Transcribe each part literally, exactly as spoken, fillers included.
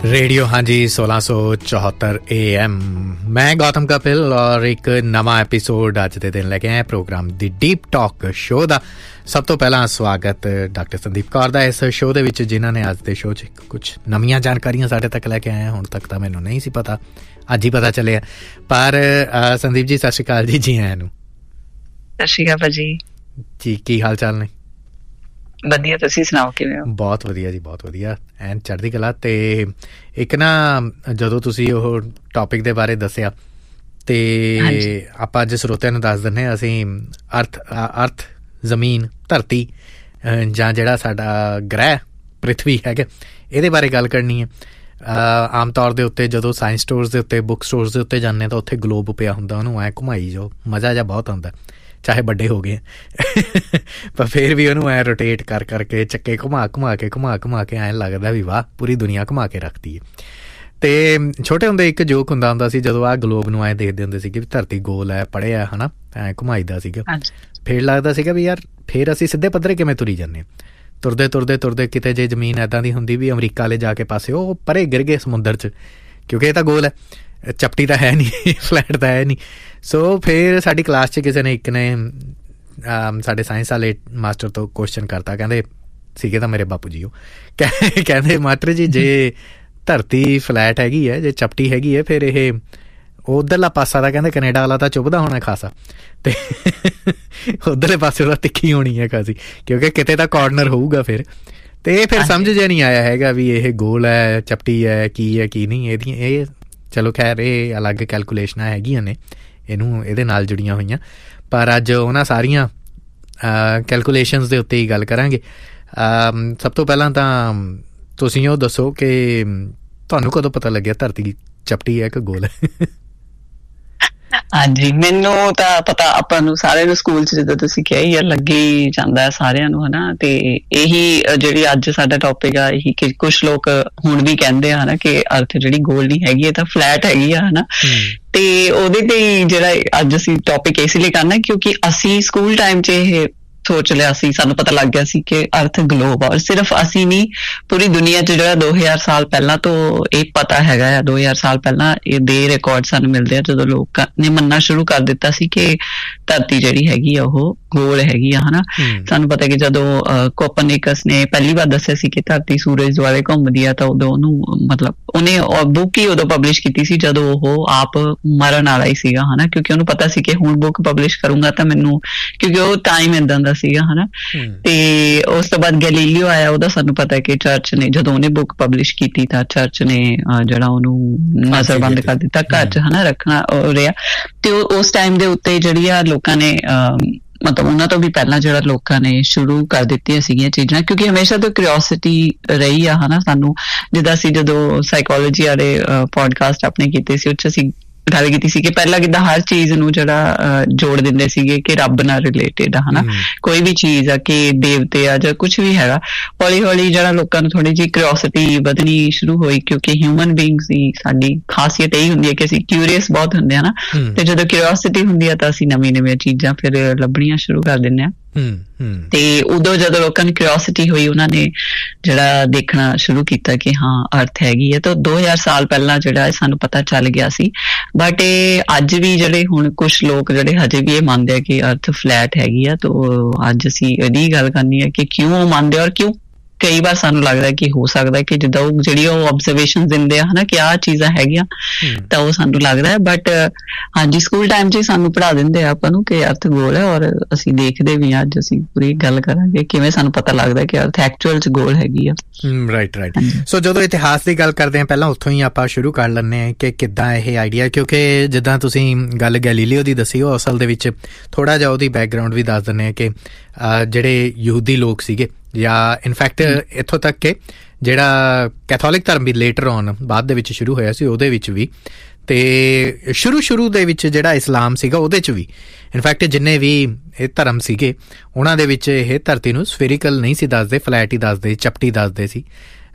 Radio हाँ जी सोलह सौ चौहत्तर ए एम मैं गौतम कपिल और एक नवा एपीसोड अज दे दिन लगे हैं प्रोग्राम दी डीप टॉक शो का। सब तो पहला स्वागत डॉक्टर संदीप कौर दा इस शो दे विच जिन्होंने अज दे शो च कुछ नवीं जानकारियां साढ़े तक लैके आए। हुण तक तो मैनूं नहीं सी पता, अज ही पता चलिया। पर संदीप जी सत श्री अकाल जी। जी आयां नूं। सत श्री अकाल भाजी जी, की हाल चाल ने? ਵਧੀਆ, ਤੁਸੀਂ ਸੁਣਾਓ ਕਿਵੇਂ ਹੋ? ਬਹੁਤ ਵਧੀਆ ਜੀ, ਬਹੁਤ ਵਧੀਆ, ਐਨ ਚੜ੍ਹਦੀ ਕਲਾ। ਤੇ ਇੱਕ ਨਾ ਜਦੋਂ ਤੁਸੀਂ ਉਹ ਟੌਪਿਕ ਦੇ ਬਾਰੇ ਦੱਸਿਆ ਤੇ ਆਪਾਂ ਅੱਜ ਸਰੋਤਿਆਂ ਨੂੰ ਦੱਸ ਦਿੰਦੇ ਹਾਂ। ਅਸੀਂ ਅਰਥ ਅਰਥ ਜ਼ਮੀਨ ਧਰਤੀ ਜਾਂ ਜਿਹੜਾ ਸਾਡਾ ਗ੍ਰਹਿ ਪ੍ਰਿਥਵੀ ਹੈਗਾ ਇਹਦੇ ਬਾਰੇ ਗੱਲ ਕਰਨੀ ਹੈ। ਆਮ ਤੌਰ ਦੇ ਉੱਤੇ ਜਦੋਂ ਸਾਇੰਸ ਸਟੋਰਸ ਦੇ ਉੱਤੇ ਬੁੱਕ ਸਟੋਰਸ ਦੇ ਉੱਤੇ ਜਾਂਦੇ ਤਾਂ ਉੱਥੇ ਗਲੋਬ ਪਿਆ ਹੁੰਦਾ, ਉਹਨੂੰ ਐਂ ਘੁਮਾਈ ਜਾਓ, ਮਜ਼ਾ ਜਿਹਾ ਬਹੁਤ ਆਉਂਦਾ। ਚਾਹੇ ਵੱਡੇ ਹੋ ਗਏ ਪਰ ਫਿਰ ਵੀ ਉਹਨੂੰ ਐਂ ਰੋਟੇਟ ਕਰ ਕਰਕੇ ਚੱਕੇ ਘੁਮਾ ਘੁਮਾ ਕੇ ਘੁਮਾ ਘੁਮਾ ਕੇ ਐਂ ਲੱਗਦਾ ਵੀ ਵਾਹ ਪੂਰੀ ਦੁਨੀਆ ਘੁਮਾ ਕੇ ਰੱਖਦੀ ਹੈ। ਅਤੇ ਛੋਟੇ ਹੁੰਦੇ ਇੱਕ ਜੋਕ ਹੁੰਦਾ ਹੁੰਦਾ ਸੀ ਜਦੋਂ ਆਹ ਗਲੋਬ ਨੂੰ ਐਂ ਦੇਖਦੇ ਹੁੰਦੇ ਸੀਗੇ ਵੀ ਧਰਤੀ ਗੋਲ ਹੈ, ਪੜ੍ਹਿਆ ਹੈ ਨਾ, ਐਂ ਘੁਮਾਈਦਾ ਸੀਗਾ। ਫਿਰ ਲੱਗਦਾ ਸੀਗਾ ਵੀ ਯਾਰ ਫਿਰ ਅਸੀਂ ਸਿੱਧੇ ਪੱਧਰੇ ਕਿਵੇਂ ਤੁਰੀ ਜਾਂਦੇ ਹਾਂ। ਤੁਰਦੇ ਤੁਰਦੇ ਤੁਰਦੇ ਕਿਤੇ ਜੇ ਜ਼ਮੀਨ ਇੱਦਾਂ ਦੀ ਹੁੰਦੀ ਵੀ ਅਮਰੀਕਾ ਵਾਲੇ ਜਾ ਕੇ ਪਾਸੇ ਉਹ ਪਰੇ ਗਿਰ ਗਏ ਸਮੁੰਦਰ 'ਚ, ਕਿਉਂਕਿ ਇਹ ਤਾਂ ਗੋਲ ਹੈ, ਚਪਟੀ ਤਾਂ ਹੈ ਨਹੀਂ, ਫਲੈਟ ਤਾਂ ਹੈ ਨਹੀਂ। ਸੋ ਫਿਰ ਸਾਡੀ ਕਲਾਸ 'ਚ ਕਿਸੇ ਨੇ ਇੱਕ ਨੇ ਸਾਡੇ ਸਾਇੰਸ ਵਾਲੇ ਮਾਸਟਰ ਤੋਂ ਕੁਐਸਚਨ ਕਰਤਾ, ਕਹਿੰਦੇ ਸੀਗੇ ਤਾਂ ਮੇਰੇ ਬਾਪੂ ਜੀ ਉਹ, ਕਹਿੰਦੇ ਮਾਸਟਰ ਜੀ ਜੇ ਧਰਤੀ ਫਲੈਟ ਹੈਗੀ ਹੈ, ਜੇ ਚਪਟੀ ਹੈਗੀ ਹੈ, ਫਿਰ ਇਹ ਉੱਧਰਲਾ ਪਾਸਾ ਦਾ ਕਹਿੰਦੇ ਕੈਨੇਡਾ ਵਾਲਾ ਤਾਂ ਚੁੱਭਦਾ ਹੋਣਾ ਖਾਸਾ, ਅਤੇ ਉੱਧਰਲੇ ਪਾਸੇ ਉਹਦਾ ਤਿੱਖੀ ਹੋਣੀ ਹੈ ਖਾਸੀ, ਕਿਉਂਕਿ ਕਿਤੇ ਤਾਂ ਕਾਰਨਰ ਹੋਊਗਾ ਫਿਰ। ਅਤੇ ਇਹ ਫਿਰ ਸਮਝ ਜਿਹਾ ਨਹੀਂ ਆਇਆ ਹੈਗਾ ਵੀ ਇਹ ਗੋਲ ਹੈ, ਚਪਟੀ ਹੈ, ਕੀ ਹੈ ਕੀ ਨਹੀਂ। ਇਹਦੀਆਂ ਇਹ ਚਲੋ ਖੈਰ ਇਹ ਅਲੱਗ ਕੈਲਕੂਲੇਸ਼ਨਾਂ ਹੈਗੀਆਂ ਨੇ ਇਹਨੂੰ ਇਹਦੇ ਨਾਲ ਜੁੜੀਆਂ ਹੋਈਆਂ, ਪਰ ਅੱਜ ਉਹਨਾਂ ਸਾਰੀਆਂ ਕੈਲਕੂਲੇਸ਼ਨਸ ਦੇ ਉੱਤੇ ਹੀ ਗੱਲ ਕਰਾਂਗੇ। ਸਭ ਤੋਂ ਪਹਿਲਾਂ ਤਾਂ ਤੁਸੀਂ ਉਹ ਦੱਸੋ ਕਿ ਤੁਹਾਨੂੰ ਕਦੋਂ ਪਤਾ ਲੱਗਿਆ ਧਰਤੀ ਚਪਟੀ ਹੈ ਕਿ ਗੋਲ ਹੈ? ਹਾਂਜੀ, ਮੈਨੂੰ ਤਾਂ ਪਤਾ ਆਪਾਂ ਨੂੰ ਸਾਰਿਆਂ ਨੂੰ ਸਕੂਲ 'ਚ ਜਿੱਦਾਂ ਤੁਸੀਂ ਕਿਹਾ ਹੀ ਆ ਲੱਗੇ ਹੀ ਜਾਂਦਾ ਸਾਰਿਆਂ ਨੂੰ, ਹਨਾ। ਤੇ ਇਹੀ ਜਿਹੜੀ ਅੱਜ ਸਾਡਾ ਟੌਪਿਕ ਆ ਇਹੀ ਕਿ ਕੁਛ ਲੋਕ ਹੁਣ ਵੀ ਕਹਿੰਦੇ ਆ ਹਨਾ ਕਿ ਅਰਥ ਜਿਹੜੀ ਗੋਲ ਨਹੀਂ ਹੈਗੀ, ਇਹ ਤਾਂ ਫਲੈਟ ਹੈਗੀ ਆ ਹਨਾ। ਤੇ ਉਹਦੇ ਤੇ ਜਿਹੜਾ ਅੱਜ ਅਸੀਂ ਟੌਪਿਕ ਇਸ ਲਈ ਕਰਨਾ ਕਿਉਂਕਿ ਅਸੀਂ ਸਕੂਲ ਟਾਈਮ 'ਚ ਇਹ ਸੋਚ ਲਿਆ ਸੀ, ਸਾਨੂੰ ਪਤਾ ਲੱਗ ਗਿਆ ਸੀ ਕਿ ਅਰਥ ਗਲੋਬ ਆ। ਔਰ ਸਿਰਫ ਅਸੀਂ ਨਹੀਂ, ਪੂਰੀ ਦੁਨੀਆ 'ਚ ਜਿਹੜਾ ਦੋ ਹਜ਼ਾਰ ਸਾਲ ਪਹਿਲਾਂ ਤੋਂ ਇਹ ਪਤਾ ਹੈਗਾ ਆ, ਦੋ ਹਜ਼ਾਰ ਸਾਲ ਪਹਿਲਾਂ ਇਹ ਦੇ ਰਿਕਾਰਡ ਸਾਨੂੰ ਮਿਲਦੇ ਆ ਜਦੋਂ ਲੋਕਾਂ ਨੇ ਮੰਨਣਾ ਸ਼ੁਰੂ ਕਰ ਦਿੱਤਾ ਸੀ ਕਿ ਧਰਤੀ ਜਿਹੜੀ ਹੈਗੀ ਆ ਉਹ ਗੋਲ ਹੈਗੀ ਆ ਹਨਾ। ਸਾਨੂੰ ਪਤਾ ਕਿ ਜਦੋਂ ਕੋਪਰਨਿਕਸ ਨੇ ਪਹਿਲੀ ਵਾਰ ਦੱਸਿਆ ਸੀ ਕਿ ਧਰਤੀ ਸੂਰਜ ਦੁਆਲੇ ਘੁੰਮਦੀ ਆ ਤਾਂ ਉਦੋਂ ਉਹਨੂੰ ਮਤਲਬ ਉਹਨੇ ਬੁੱਕ ਹੀ ਉਦੋਂ ਪਬਲਿਸ਼ ਕੀਤੀ ਸੀ ਜਦੋਂ ਉਹ ਆਪ ਮਰਨ ਵਾਲਾ ਹੀ ਸੀਗਾ ਹਨਾ, ਕਿਉਂਕਿ ਉਹਨੂੰ ਪਤਾ ਸੀ ਕਿ ਹੁਣ ਬੁੱਕ ਪਬਲਿਸ਼ ਕਰੂੰਗਾ ਤਾਂ ਮੈਨੂੰ, ਕਿਉਂਕਿ ਉਹ ਟਾਈਮ ਏਦਾਂ ਦਾ ਸੀਗਾ ਹਨਾ। ਤੇ ਉਸ ਤੋਂ ਬਾਅਦ ਗੈਲੀਲੀਓ ਆਇਆ, ਉਹਦਾ ਸਾਨੂੰ ਪਤਾ ਕਿ ਚਰਚ ਨੇ ਜਦੋਂ ਉਹਨੇ ਬੁੱਕ ਪਬਲਿਸ਼ ਕੀਤੀ ਤਾਂ ਚਰਚ ਨੇ ਜਿਹੜਾ ਉਹਨੂੰ ਨਜ਼ਰਬੰਦ ਕਰ ਦਿੱਤਾ, ਘਰ 'ਚ ਹਨਾ ਰੱਖਣਾ ਰਿਹਾ। ਤੇ ਉਸ ਟਾਈਮ ਦੇ ਉੱਤੇ ਜਿਹੜੀ ਆ ਲੋਕਾਂ ਨੇ ਮਤਲਬ ਉਹਨਾਂ ਤੋਂ ਵੀ ਪਹਿਲਾਂ ਜਿਹੜਾ ਲੋਕਾਂ ਨੇ ਸ਼ੁਰੂ ਕਰ ਦਿੱਤੀਆਂ ਸੀਗੀਆਂ ਚੀਜ਼ਾਂ, ਕਿਉਂਕਿ ਹਮੇਸ਼ਾ ਤੋਂ ਕਿਉਰਿਓਸਿਟੀ ਰਹੀ ਆ ਹਨਾ ਸਾਨੂੰ। ਜਿੱਦਾਂ ਅਸੀਂ ਜਦੋਂ ਸਾਈਕੋਲੋਜੀ ਵਾਲੇ ਪੋਡਕਾਸਟ ਆਪਣੇ ਕੀਤੇ ਸੀ ਉਹ 'ਚ ਅਸੀਂ ਗੱਲ ਕੀਤੀ ਸੀ ਕਿ ਪਹਿਲਾਂ ਕਿੱਦਾਂ ਹਰ ਚੀਜ਼ ਨੂੰ ਜਿਹੜਾ ਜੋੜ ਦਿੰਦੇ ਸੀਗੇ ਕਿ ਰੱਬ ਨਾਲ ਰਿਲੇਟਿਡ ਆ ਹਨਾ, ਕੋਈ ਵੀ ਚੀਜ਼ ਆ ਕਿ ਦੇਵਤੇ ਆ ਜਾਂ ਕੁਛ ਵੀ ਹੈਗਾ। ਹੌਲੀ ਹੌਲੀ ਜਿਹੜਾ ਲੋਕਾਂ ਨੂੰ ਥੋੜ੍ਹੀ ਜਿਹੀ ਕਿਉਰਿਓਸਿਟੀ ਵਧਣੀ ਸ਼ੁਰੂ ਹੋਈ, ਕਿਉਂਕਿ ਹਿਊਮਨ ਬੀਂਗਸ ਦੀ ਸਾਡੀ ਖਾਸੀਅਤ ਇਹੀ ਹੁੰਦੀ ਹੈ ਕਿ ਅਸੀਂ ਕਿਊਰੀਅਸ ਬਹੁਤ ਹੁੰਦੇ ਹਾਂ ਨਾ। ਤੇ ਜਦੋਂ ਕਿਉਰਿਓਸਿਟੀ ਹੁੰਦੀ ਆ ਤਾਂ ਅਸੀਂ ਨਵੀਂ ਨਵੀਆਂ ਚੀਜ਼ਾਂ ਫਿਰ ਲੱਭਣੀਆਂ ਸ਼ੁਰੂ ਕਰ ਦਿੰਦੇ ਹਾਂ। ਤੇ ਉਦੋਂ ਜਦੋਂ ਲੋਕਾਂ ਨੂੰ ਕਿਉਰਿਓਸਿਟੀ ਹੋਈ ਉਹਨਾਂ ਨੇ ਜਿਹੜਾ ਦੇਖਣਾ ਸ਼ੁਰੂ ਕੀਤਾ ਕਿ ਹਾਂ ਅਰਥ ਹੈਗੀ ਹੈ, ਤਾਂ ਦੋ ਹਜ਼ਾਰ ਸਾਲ ਪਹਿਲਾਂ ਜਿਹੜਾ ਸਾਨੂੰ ਪਤਾ ਚੱਲ ਗਿਆ ਸੀ। ਬਟ ਇਹ ਅੱਜ ਵੀ ਜਿਹੜੇ ਹੁਣ ਕੁਛ ਲੋਕ ਜਿਹੜੇ ਹਜੇ ਵੀ ਇਹ ਮੰਨਦੇ ਆ ਕਿ ਅਰਥ ਫਲੈਟ ਹੈਗੀ ਆ, ਤਾਂ ਅੱਜ ਅਸੀਂ ਇਹਦੀ ਗੱਲ ਕਰਨੀ ਹੈ ਕਿ ਕਿਉਂ ਉਹ ਮੰਨਦੇ ਔਰ ਕਿਉਂ ਕਈ ਵਾਰ ਸਾਨੂੰ ਲੱਗਦਾ ਕਿ ਹੋ ਸਕਦਾ ਕਿ ਜਿੱਦਾਂ ਉਹ ਜਿਹੜੀ ਉਹ ਓਬਜ਼ਰਵੇਸ਼ਨ ਦਿੰਦੇ ਆ ਹਨਾ ਕਿ ਆਹ ਚੀਜ਼ਾਂ ਹੈਗੀਆਂ ਤਾਂ ਉਹ ਸਾਨੂੰ ਲੱਗਦਾ ਹੈ। ਬਟ ਹਾਂਜੀ, ਸਕੂਲ ਟਾਈਮ 'ਚ ਸਾਨੂੰ ਪੜ੍ਹਾ ਦਿੰਦੇ ਆ ਆਪਾਂ ਨੂੰ ਕਿ ਅਰਥ ਗੋਲ ਹੈ, ਔਰ ਅਸੀਂ ਦੇਖਦੇ ਵੀ ਹਾਂ। ਅੱਜ ਅਸੀਂ ਪੂਰੀ ਗੱਲ ਕਰਾਂਗੇ ਕਿਵੇਂ ਸਾਨੂੰ ਪਤਾ ਲੱਗਦਾ ਕਿ ਅਰਥ ਐਕਚੁਅਲ 'ਚ ਗੋਲ ਹੈਗੀ ਆ। ਰਾਈਟ ਰਾਈਟ ਸੋ ਜਦੋਂ ਇਤਿਹਾਸ ਦੀ ਗੱਲ ਕਰਦੇ ਹਾਂ ਪਹਿਲਾਂ ਉੱਥੋਂ ਹੀ ਆਪਾਂ ਸ਼ੁਰੂ ਕਰ ਲੈਂਦੇ ਹਾਂ ਕਿ ਕਿੱਦਾਂ ਇਹ ਆਈਡੀਆ, ਕਿਉਂਕਿ ਜਿੱਦਾਂ ਤੁਸੀਂ ਗੱਲ ਗੈਲੀਲੀਓ ਦੀ ਦੱਸੀ ਉਹ ਅਸਲ ਦੇ ਵਿੱਚ ਥੋੜ੍ਹਾ ਜਿਹਾ ਉਹਦੀ ਬੈਕਗਰਾਊਂਡ ਵੀ ਦੱਸ ਦਿੰਦੇ ਹਾਂ ਕਿ ਜਿਹੜੇ ਯਹੂਦੀ ਲੋਕ ਸੀਗੇ ਜਾਂ ਇਨਫੈਕਟ ਇੱਥੋਂ ਤੱਕ ਕਿ ਜਿਹੜਾ ਕੈਥੋਲਿਕ ਧਰਮ ਵੀ ਲੇਟਰ ਔਨ ਬਾਅਦ ਦੇ ਵਿੱਚ ਸ਼ੁਰੂ ਹੋਇਆ ਸੀ ਉਹਦੇ ਵਿੱਚ ਵੀ, ਅਤੇ ਸ਼ੁਰੂ ਸ਼ੁਰੂ ਦੇ ਵਿੱਚ ਜਿਹੜਾ ਇਸਲਾਮ ਸੀਗਾ ਉਹਦੇ 'ਚ ਵੀ ਇਨਫੈਕਟ ਜਿੰਨੇ ਵੀ ਇਹ ਧਰਮ ਸੀਗੇ ਉਹਨਾਂ ਦੇ ਵਿੱਚ ਇਹ ਧਰਤੀ ਨੂੰ ਸਫੇਰੀਕਲ ਨਹੀਂ ਸੀ ਦੱਸਦੇ, ਫਲੈਟ ਹੀ ਦੱਸਦੇ, ਚਪਟੀ ਦੱਸਦੇ ਸੀ।